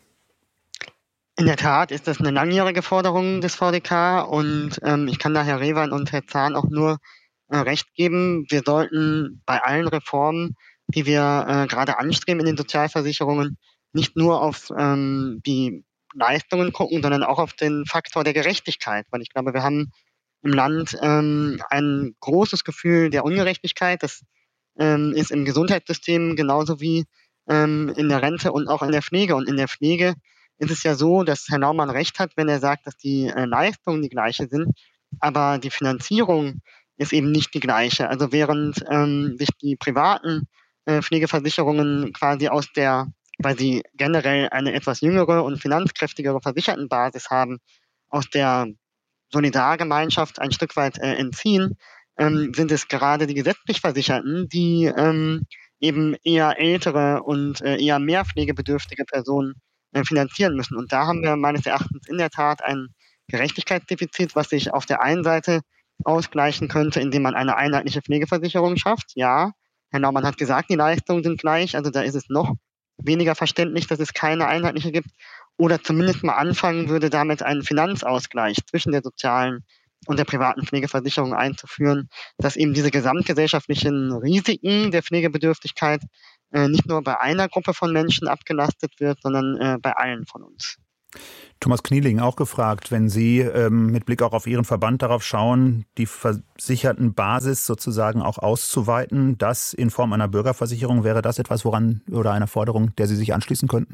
In der Tat ist das eine langjährige Forderung des V D K, und ähm, ich kann da Herr Rehwein und Herr Zahn auch nur äh, recht geben. Wir sollten bei allen Reformen, die wir äh, gerade anstreben in den Sozialversicherungen, nicht nur auf ähm, die Leistungen gucken, sondern auch auf den Faktor der Gerechtigkeit, weil ich glaube, wir haben im Land ähm, ein großes Gefühl der Ungerechtigkeit. Das ähm, ist im Gesundheitssystem genauso wie ähm, in der Rente und auch in der Pflege. Und in der Pflege ist es ja so, dass Herr Naumann recht hat, wenn er sagt, dass die äh, Leistungen die gleiche sind, aber die Finanzierung ist eben nicht die gleiche. Also während ähm, sich die privaten äh, Pflegeversicherungen quasi aus der, weil sie generell eine etwas jüngere und finanzkräftigere Versichertenbasis haben, aus der Solidargemeinschaft ein Stück weit äh, entziehen, ähm, sind es gerade die gesetzlich Versicherten, die ähm, eben eher ältere und äh, eher mehr pflegebedürftige Personen äh, finanzieren müssen. Und da haben wir meines Erachtens in der Tat ein Gerechtigkeitsdefizit, was sich auf der einen Seite ausgleichen könnte, indem man eine einheitliche Pflegeversicherung schafft. Ja, Herr Naumann hat gesagt, die Leistungen sind gleich, also da ist es noch weniger verständlich, dass es keine einheitliche gibt, oder zumindest mal anfangen würde, damit einen Finanzausgleich zwischen der sozialen und der privaten Pflegeversicherung einzuführen, dass eben diese gesamtgesellschaftlichen Risiken der Pflegebedürftigkeit äh, nicht nur bei einer Gruppe von Menschen abgelastet wird, sondern äh, bei allen von uns. Thomas Knieling auch gefragt, wenn Sie ähm, mit Blick auch auf Ihren Verband darauf schauen, die Versichertenbasis sozusagen auch auszuweiten, das in Form einer Bürgerversicherung, wäre das etwas, woran oder einer Forderung, der Sie sich anschließen könnten?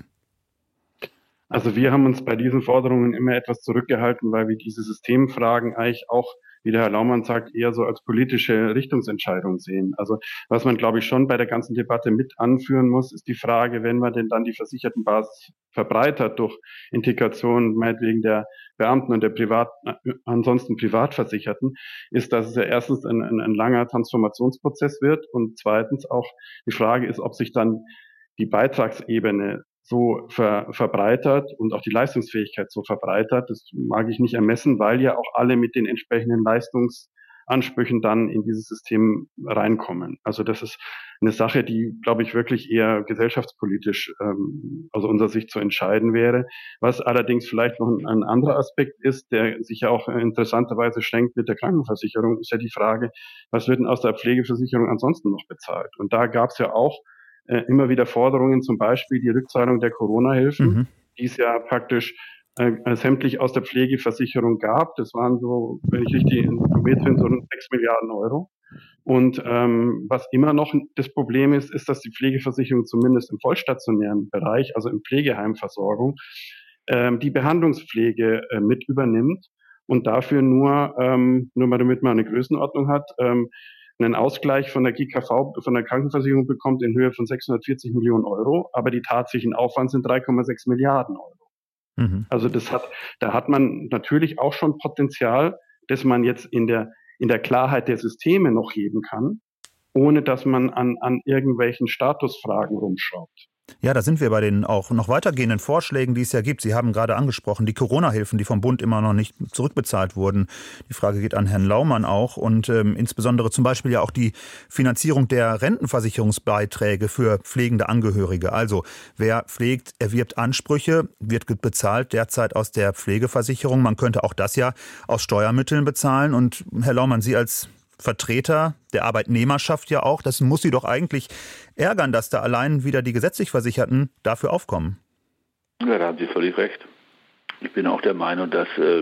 Also wir haben uns bei diesen Forderungen immer etwas zurückgehalten, weil wir diese Systemfragen eigentlich auch, wie der Herr Laumann sagt, eher so als politische Richtungsentscheidung sehen. Also was man, glaube ich, schon bei der ganzen Debatte mit anführen muss, ist die Frage, wenn man denn dann die Versichertenbasis verbreitert durch Integration meinetwegen der Beamten und der Privat, ansonsten Privatversicherten, ist, dass es ja erstens ein, ein, ein langer Transformationsprozess wird und zweitens auch die Frage ist, ob sich dann die Beitragsebene so ver, verbreitert und auch die Leistungsfähigkeit so verbreitert. Das mag ich nicht ermessen, weil ja auch alle mit den entsprechenden Leistungsansprüchen dann in dieses System reinkommen. Also das ist eine Sache, die, glaube ich, wirklich eher gesellschaftspolitisch ähm, aus unserer Sicht zu entscheiden wäre. Was allerdings vielleicht noch ein, ein anderer Aspekt ist, der sich ja auch interessanterweise schenkt mit der Krankenversicherung, ist ja die Frage, was wird denn aus der Pflegeversicherung ansonsten noch bezahlt? Und da gab es ja auch Äh, immer wieder Forderungen, zum Beispiel die Rückzahlung der Corona-Hilfen, mhm. die es ja praktisch äh, sämtlich aus der Pflegeversicherung gab. Das waren so, wenn ich richtig informiert bin, so sechs Milliarden Euro. Und ähm, was immer noch das Problem ist, ist, dass die Pflegeversicherung zumindest im vollstationären Bereich, also im Pflegeheimversorgung, ähm, die Behandlungspflege äh, mit übernimmt und dafür nur, ähm, nur mal damit man eine Größenordnung hat, ähm, einen Ausgleich von der G K V, von der Krankenversicherung bekommt in Höhe von sechshundertvierzig Millionen Euro, aber die tatsächlichen Aufwand sind drei Komma sechs Milliarden Euro. Mhm. Also das hat, da hat man natürlich auch schon Potenzial, dass man jetzt in der, in der Klarheit der Systeme noch heben kann, ohne dass man an, an irgendwelchen Statusfragen rumschraubt. Ja, da sind wir bei den auch noch weitergehenden Vorschlägen, die es ja gibt. Sie haben gerade angesprochen, die Corona-Hilfen, die vom Bund immer noch nicht zurückbezahlt wurden. Die Frage geht an Herrn Laumann auch und ähm, insbesondere zum Beispiel ja auch die Finanzierung der Rentenversicherungsbeiträge für pflegende Angehörige. Also wer pflegt, erwirbt Ansprüche, wird bezahlt derzeit aus der Pflegeversicherung. Man könnte auch das ja aus Steuermitteln bezahlen. Und Herr Laumann, Sie als Vertreter der Arbeitnehmerschaft ja auch, das muss Sie doch eigentlich ärgern, dass da allein wieder die gesetzlich Versicherten dafür aufkommen. Ja, da haben Sie völlig recht. Ich bin auch der Meinung, dass äh,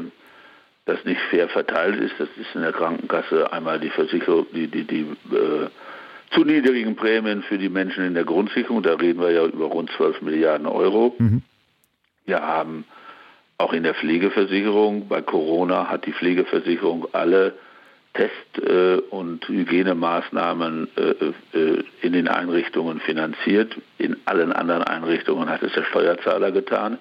das nicht fair verteilt ist. Das ist in der Krankenkasse einmal die Versicherung, die, die, die äh, zu niedrigen Prämien für die Menschen in der Grundsicherung. Da reden wir ja über rund zwölf Milliarden Euro. Mhm. Wir haben auch in der Pflegeversicherung, bei Corona hat die Pflegeversicherung alle Test- äh, und Hygienemaßnahmen äh, äh, in den Einrichtungen finanziert. In allen anderen Einrichtungen hat es der Steuerzahler getan.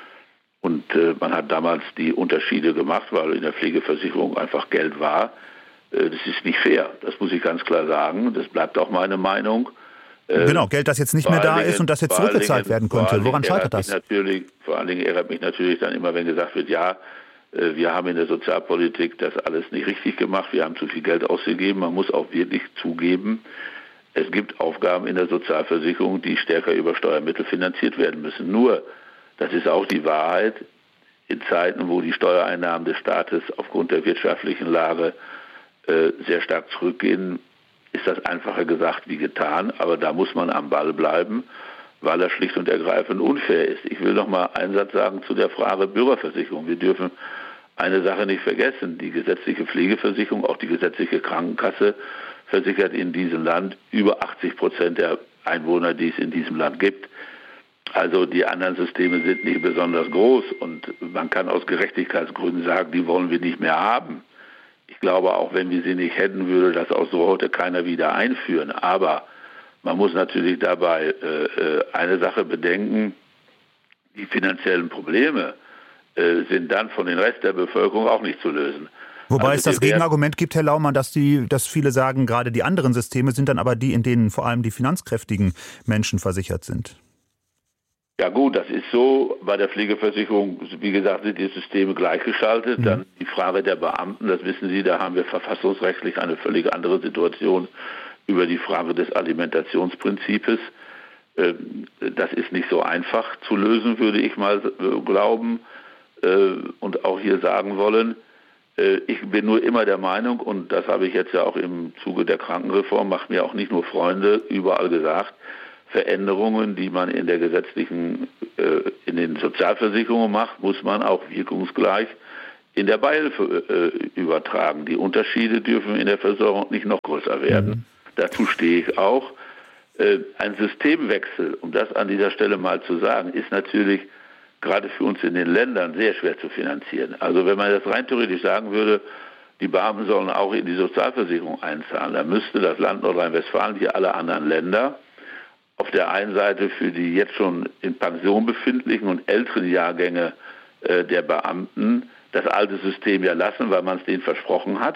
Und äh, man hat damals die Unterschiede gemacht, weil in der Pflegeversicherung einfach Geld war. Äh, das ist nicht fair, das muss ich ganz klar sagen. Das bleibt auch meine Meinung. Äh, genau, Geld, das jetzt nicht mehr da ist und das jetzt zurückgezahlt werden könnte. Woran scheitert das? Natürlich, vor allen Dingen ärgert mich natürlich dann immer, wenn gesagt wird, ja, wir haben in der Sozialpolitik das alles nicht richtig gemacht, wir haben zu viel Geld ausgegeben. Man muss auch wirklich zugeben, es gibt Aufgaben in der Sozialversicherung, die stärker über Steuermittel finanziert werden müssen. Nur, das ist auch die Wahrheit, in Zeiten, wo die Steuereinnahmen des Staates aufgrund der wirtschaftlichen Lage äh, sehr stark zurückgehen, ist das einfacher gesagt wie getan. Aber da muss man am Ball bleiben, weil er schlicht und ergreifend unfair ist. Ich will noch mal einen Satz sagen zu der Frage Bürgerversicherung. Wir dürfen eine Sache nicht vergessen. Die gesetzliche Pflegeversicherung, auch die gesetzliche Krankenkasse, versichert in diesem Land über achtzig Prozent der Einwohner, die es in diesem Land gibt. Also die anderen Systeme sind nicht besonders groß und man kann aus Gerechtigkeitsgründen sagen, die wollen wir nicht mehr haben. Ich glaube, auch wenn wir sie nicht hätten, würde das auch so heute keiner wieder einführen. Aber man muss natürlich dabei äh, eine Sache bedenken, die finanziellen Probleme äh, sind dann von den Rest der Bevölkerung auch nicht zu lösen. Wobei also es das Gegenargument gibt, Herr Laumann, dass, die, dass viele sagen, gerade die anderen Systeme sind dann aber die, in denen vor allem die finanzkräftigen Menschen versichert sind. Ja gut, das ist so. Bei der Pflegeversicherung, wie gesagt, sind die Systeme gleichgeschaltet. Mhm. Dann die Frage der Beamten, das wissen Sie, da haben wir verfassungsrechtlich eine völlig andere Situation über die Frage des Alimentationsprinzips. Das ist nicht so einfach zu lösen, würde ich mal glauben und auch hier sagen wollen. Ich bin nur immer der Meinung, und das habe ich jetzt ja auch im Zuge der Krankenreform, macht mir auch nicht nur Freunde, überall gesagt, Veränderungen, die man in der gesetzlichen, in den Sozialversicherungen macht, muss man auch wirkungsgleich in der Beihilfe übertragen. Die Unterschiede dürfen in der Versorgung nicht noch größer werden. Mhm. Dazu stehe ich auch. Ein Systemwechsel, um das an dieser Stelle mal zu sagen, ist natürlich gerade für uns in den Ländern sehr schwer zu finanzieren. Also wenn man das rein theoretisch sagen würde, die Beamten sollen auch in die Sozialversicherung einzahlen, dann müsste das Land Nordrhein-Westfalen, wie alle anderen Länder, auf der einen Seite für die jetzt schon in Pension befindlichen und älteren Jahrgänge äh, der Beamten das alte System ja lassen, weil man es denen versprochen hat.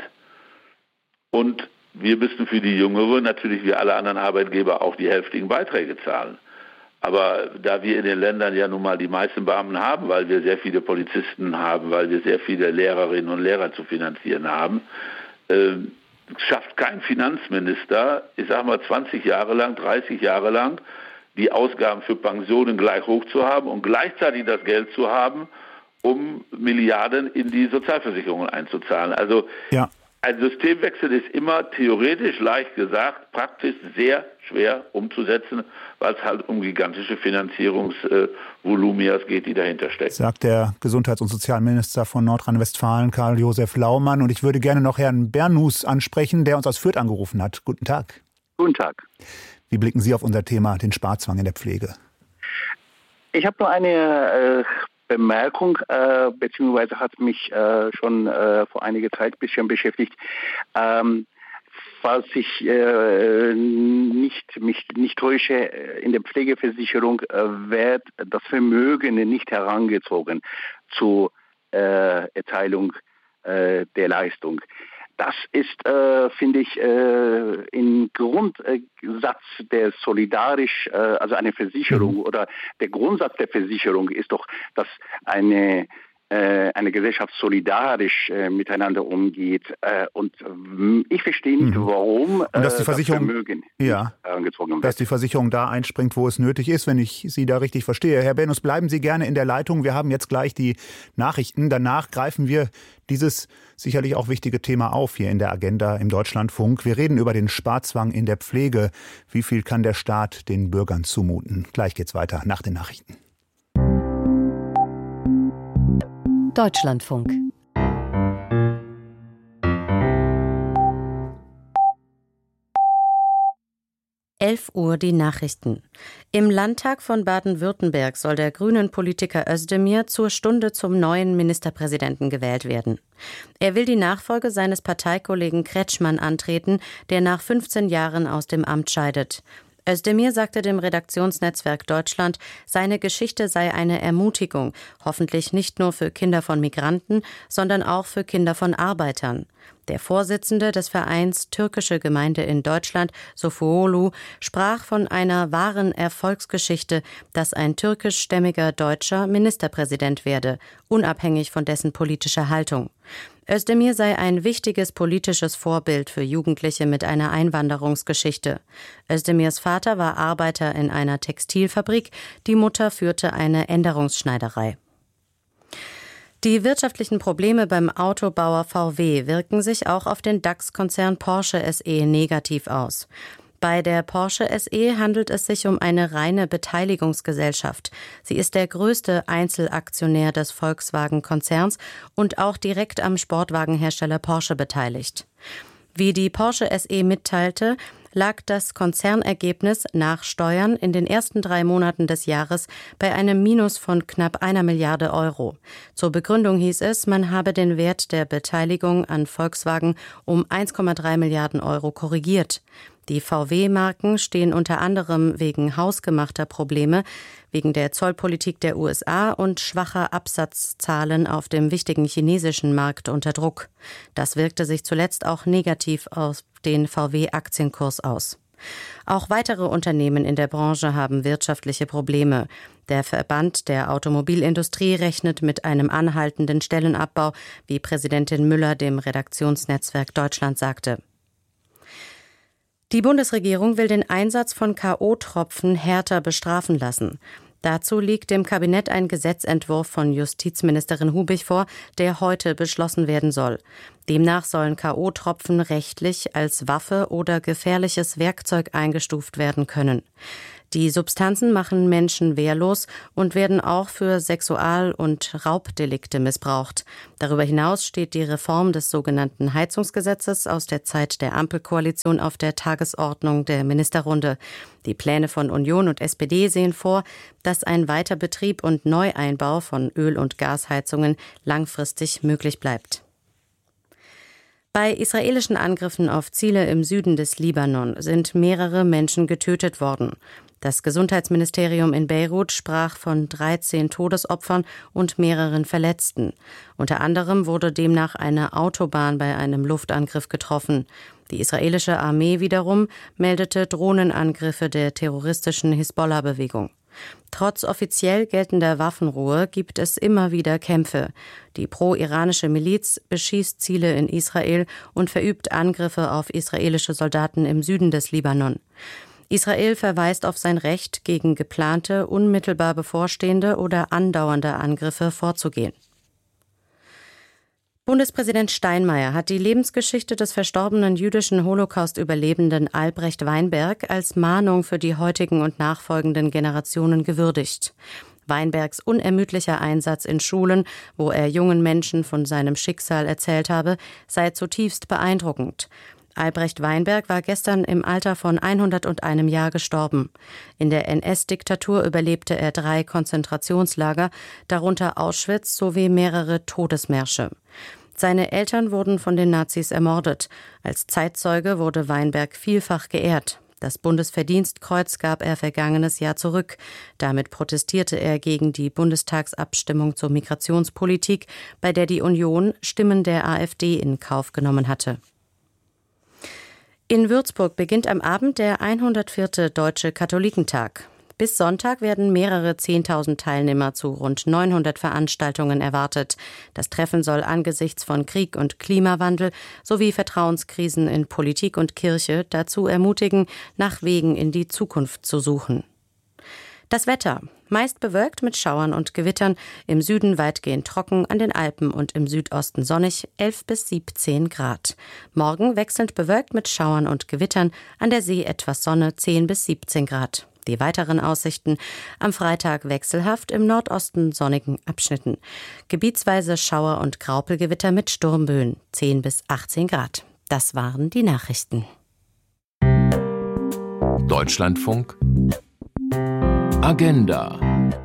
Und wir müssen für die Jüngeren natürlich wie alle anderen Arbeitgeber auch die hälftigen Beiträge zahlen. Aber da wir in den Ländern ja nun mal die meisten Beamten haben, weil wir sehr viele Polizisten haben, weil wir sehr viele Lehrerinnen und Lehrer zu finanzieren haben, äh, schafft kein Finanzminister, ich sage mal zwanzig Jahre lang, dreißig Jahre lang, die Ausgaben für Pensionen gleich hoch zu haben und gleichzeitig das Geld zu haben, um Milliarden in die Sozialversicherungen einzuzahlen. Also ja. Ein Systemwechsel ist immer theoretisch leicht gesagt, praktisch sehr schwer umzusetzen, weil es halt um gigantische Finanzierungsvolumias geht, die dahinter stecken. Sagt der Gesundheits- und Sozialminister von Nordrhein-Westfalen, Karl-Josef Laumann. Und ich würde gerne noch Herrn Bernhus ansprechen, der uns aus Fürth angerufen hat. Guten Tag. Guten Tag. Wie blicken Sie auf unser Thema, den Sparzwang in der Pflege? Ich habe nur eine äh, Bemerkung, äh, beziehungsweise hat mich äh, schon äh, vor einiger Zeit ein bisschen beschäftigt. Ähm, falls ich äh, nicht, mich nicht täusche, in der Pflegeversicherung äh, wird das Vermögen nicht herangezogen zur äh, Erteilung äh, der Leistung. Das ist, äh, finde ich, äh, im Grundsatz der solidarisch, äh, also eine Versicherung oder der Grundsatz der Versicherung ist doch, dass eine äh, eine Gesellschaft solidarisch äh, miteinander umgeht. Äh, und äh, ich verstehe nicht, mhm. warum äh, und dass die Versicherung, das Vermögen ja, herangezogen wird. Dass die Versicherung da einspringt, wo es nötig ist, wenn ich Sie da richtig verstehe. Herr Bernhus, bleiben Sie gerne in der Leitung. Wir haben jetzt gleich die Nachrichten. Danach greifen wir dieses sicherlich auch wichtige Thema auf hier in der Agenda im Deutschlandfunk. Wir reden über den Sparzwang in der Pflege. Wie viel kann der Staat den Bürgern zumuten? Gleich geht's weiter nach den Nachrichten. Deutschlandfunk. elf Uhr die Nachrichten. Im Landtag von Baden-Württemberg soll der Grünen-Politiker Özdemir zur Stunde zum neuen Ministerpräsidenten gewählt werden. Er will die Nachfolge seines Parteikollegen Kretschmann antreten, der nach fünfzehn Jahren aus dem Amt scheidet. Özdemir sagte dem Redaktionsnetzwerk Deutschland, seine Geschichte sei eine Ermutigung, hoffentlich nicht nur für Kinder von Migranten, sondern auch für Kinder von Arbeitern. Der Vorsitzende des Vereins Türkische Gemeinde in Deutschland, Sofuolu, sprach von einer wahren Erfolgsgeschichte, dass ein türkischstämmiger Deutscher Ministerpräsident werde, unabhängig von dessen politischer Haltung. Özdemir sei ein wichtiges politisches Vorbild für Jugendliche mit einer Einwanderungsgeschichte. Özdemirs Vater war Arbeiter in einer Textilfabrik, die Mutter führte eine Änderungsschneiderei. Die wirtschaftlichen Probleme beim Autobauer V W wirken sich auch auf den DAX-Konzern Porsche S E negativ aus. Bei der Porsche S E handelt es sich um eine reine Beteiligungsgesellschaft. Sie ist der größte Einzelaktionär des Volkswagen-Konzerns und auch direkt am Sportwagenhersteller Porsche beteiligt. Wie die Porsche S E mitteilte, lag das Konzernergebnis nach Steuern in den ersten drei Monaten des Jahres bei einem Minus von knapp einer Milliarde Euro. Zur Begründung hieß es, man habe den Wert der Beteiligung an Volkswagen um eins Komma drei Milliarden Euro korrigiert. Die V W-Marken stehen unter anderem wegen hausgemachter Probleme, wegen der Zollpolitik der U S A und schwacher Absatzzahlen auf dem wichtigen chinesischen Markt unter Druck. Das wirkte sich zuletzt auch negativ auf den V W-Aktienkurs aus. Auch weitere Unternehmen in der Branche haben wirtschaftliche Probleme. Der Verband der Automobilindustrie rechnet mit einem anhaltenden Stellenabbau, wie Präsidentin Müller dem Redaktionsnetzwerk Deutschland sagte. Die Bundesregierung will den Einsatz von K O-Tropfen härter bestrafen lassen. Dazu liegt dem Kabinett ein Gesetzentwurf von Justizministerin Hubig vor, der heute beschlossen werden soll. Demnach sollen K O-Tropfen rechtlich als Waffe oder gefährliches Werkzeug eingestuft werden können. Die Substanzen machen Menschen wehrlos und werden auch für Sexual- und Raubdelikte missbraucht. Darüber hinaus steht die Reform des sogenannten Heizungsgesetzes aus der Zeit der Ampelkoalition auf der Tagesordnung der Ministerrunde. Die Pläne von Union und S P D sehen vor, dass ein Weiterbetrieb und Neueinbau von Öl- und Gasheizungen langfristig möglich bleibt. Bei israelischen Angriffen auf Ziele im Süden des Libanon sind mehrere Menschen getötet worden. Das Gesundheitsministerium in Beirut sprach von dreizehn Todesopfern und mehreren Verletzten. Unter anderem wurde demnach eine Autobahn bei einem Luftangriff getroffen. Die israelische Armee wiederum meldete Drohnenangriffe der terroristischen Hisbollah-Bewegung. Trotz offiziell geltender Waffenruhe gibt es immer wieder Kämpfe. Die pro-iranische Miliz beschießt Ziele in Israel und verübt Angriffe auf israelische Soldaten im Süden des Libanon. Israel verweist auf sein Recht, gegen geplante, unmittelbar bevorstehende oder andauernde Angriffe vorzugehen. Bundespräsident Steinmeier hat die Lebensgeschichte des verstorbenen jüdischen Holocaust-Überlebenden Albrecht Weinberg als Mahnung für die heutigen und nachfolgenden Generationen gewürdigt. Weinbergs unermüdlicher Einsatz in Schulen, wo er jungen Menschen von seinem Schicksal erzählt habe, sei zutiefst beeindruckend. Albrecht Weinberg war gestern im Alter von hunderteins Jahr gestorben. In der N S-Diktatur überlebte er drei Konzentrationslager, darunter Auschwitz sowie mehrere Todesmärsche. Seine Eltern wurden von den Nazis ermordet. Als Zeitzeuge wurde Weinberg vielfach geehrt. Das Bundesverdienstkreuz gab er vergangenes Jahr zurück. Damit protestierte er gegen die Bundestagsabstimmung zur Migrationspolitik, bei der die Union Stimmen der AfD in Kauf genommen hatte. In Würzburg beginnt am Abend der hundertvierte Deutsche Katholikentag. Bis Sonntag werden mehrere Zehntausend Teilnehmer zu rund neunhundert Veranstaltungen erwartet. Das Treffen soll angesichts von Krieg und Klimawandel sowie Vertrauenskrisen in Politik und Kirche dazu ermutigen, nach Wegen in die Zukunft zu suchen. Das Wetter. Meist bewölkt mit Schauern und Gewittern, im Süden weitgehend trocken, an den Alpen und im Südosten sonnig, elf bis siebzehn Grad. Morgen wechselnd bewölkt mit Schauern und Gewittern, an der See etwas Sonne, zehn bis siebzehn Grad. Die weiteren Aussichten: am Freitag wechselhaft, im Nordosten sonnigen Abschnitten. Gebietsweise Schauer- und Graupelgewitter mit Sturmböen, zehn bis achtzehn Grad. Das waren die Nachrichten. Deutschlandfunk Agenda.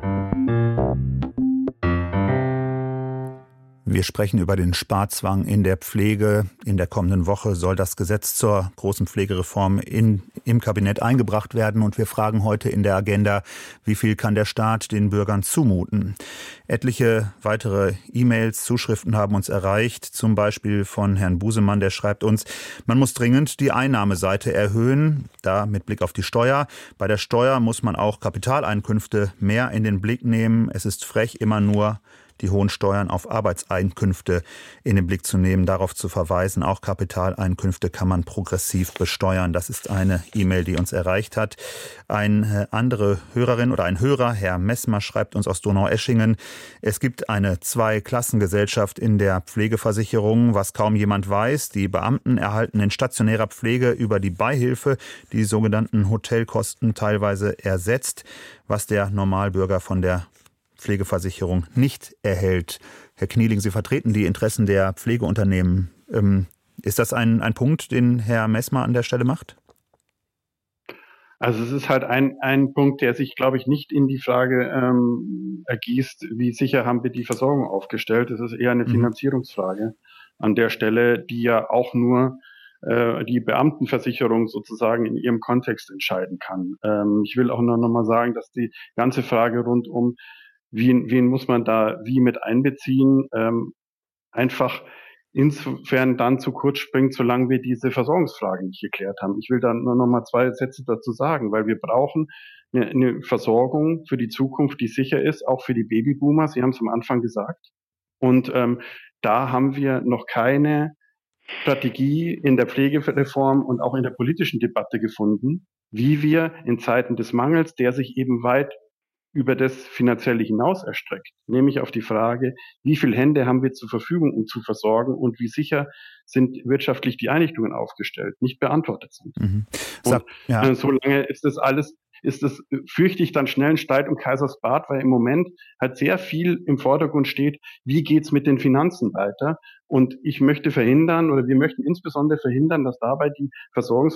Wir sprechen über den Sparzwang in der Pflege. In der kommenden Woche soll das Gesetz zur großen Pflegereform in, im Kabinett eingebracht werden. Und wir fragen heute in der Agenda, wie viel kann der Staat den Bürgern zumuten? Etliche weitere E-Mails, Zuschriften haben uns erreicht. Zum Beispiel von Herrn Busemann, der schreibt uns, man muss dringend die Einnahmeseite erhöhen. Da mit Blick auf die Steuer. Bei der Steuer muss man auch Kapitaleinkünfte mehr in den Blick nehmen. Es ist frech, immer nur die hohen Steuern auf Arbeitseinkünfte in den Blick zu nehmen, darauf zu verweisen. Auch Kapitaleinkünfte kann man progressiv besteuern. Das ist eine E-Mail, die uns erreicht hat. Eine andere Hörerin oder ein Hörer, Herr Messmer, schreibt uns aus Donaueschingen, es gibt eine Zweiklassengesellschaft in der Pflegeversicherung, was kaum jemand weiß. Die Beamten erhalten in stationärer Pflege über die Beihilfe die sogenannten Hotelkosten teilweise ersetzt, was der Normalbürger von der Pflegeversicherung nicht erhält. Herr Knieling, Sie vertreten die Interessen der Pflegeunternehmen. Ähm, ist das ein, ein Punkt, den Herr Messmer an der Stelle macht? Also es ist halt ein, ein Punkt, der sich, glaube ich, nicht in die Frage ähm, ergießt, wie sicher haben wir die Versorgung aufgestellt. Es ist eher eine mhm. Finanzierungsfrage an der Stelle, die ja auch nur äh, die Beamtenversicherung sozusagen in ihrem Kontext entscheiden kann. Ähm, ich will auch nur noch mal sagen, dass die ganze Frage rund um, wen, wen muss man da wie mit einbeziehen, ähm, einfach insofern dann zu kurz springt, solange wir diese Versorgungsfrage nicht geklärt haben. Ich will dann nur noch mal zwei Sätze dazu sagen, weil wir brauchen eine, eine Versorgung für die Zukunft, die sicher ist, auch für die Babyboomer. Sie haben es am Anfang gesagt. Und ähm, da haben wir noch keine Strategie in der Pflegereform und auch in der politischen Debatte gefunden, wie wir in Zeiten des Mangels, der sich eben weit über das Finanzielle hinaus erstreckt, nämlich auf die Frage, wie viele Hände haben wir zur Verfügung, um zu versorgen und wie sicher sind wirtschaftlich die Einrichtungen aufgestellt, nicht beantwortet sind. Mhm. Sag, ja. Und solange ist das alles, ist das, fürchte ich, dann schnell ein Streit um Kaisersbad, weil im Moment halt sehr viel im Vordergrund steht, wie geht's mit den Finanzen weiter? Und ich möchte verhindern, oder wir möchten insbesondere verhindern, dass dabei die Versorgungs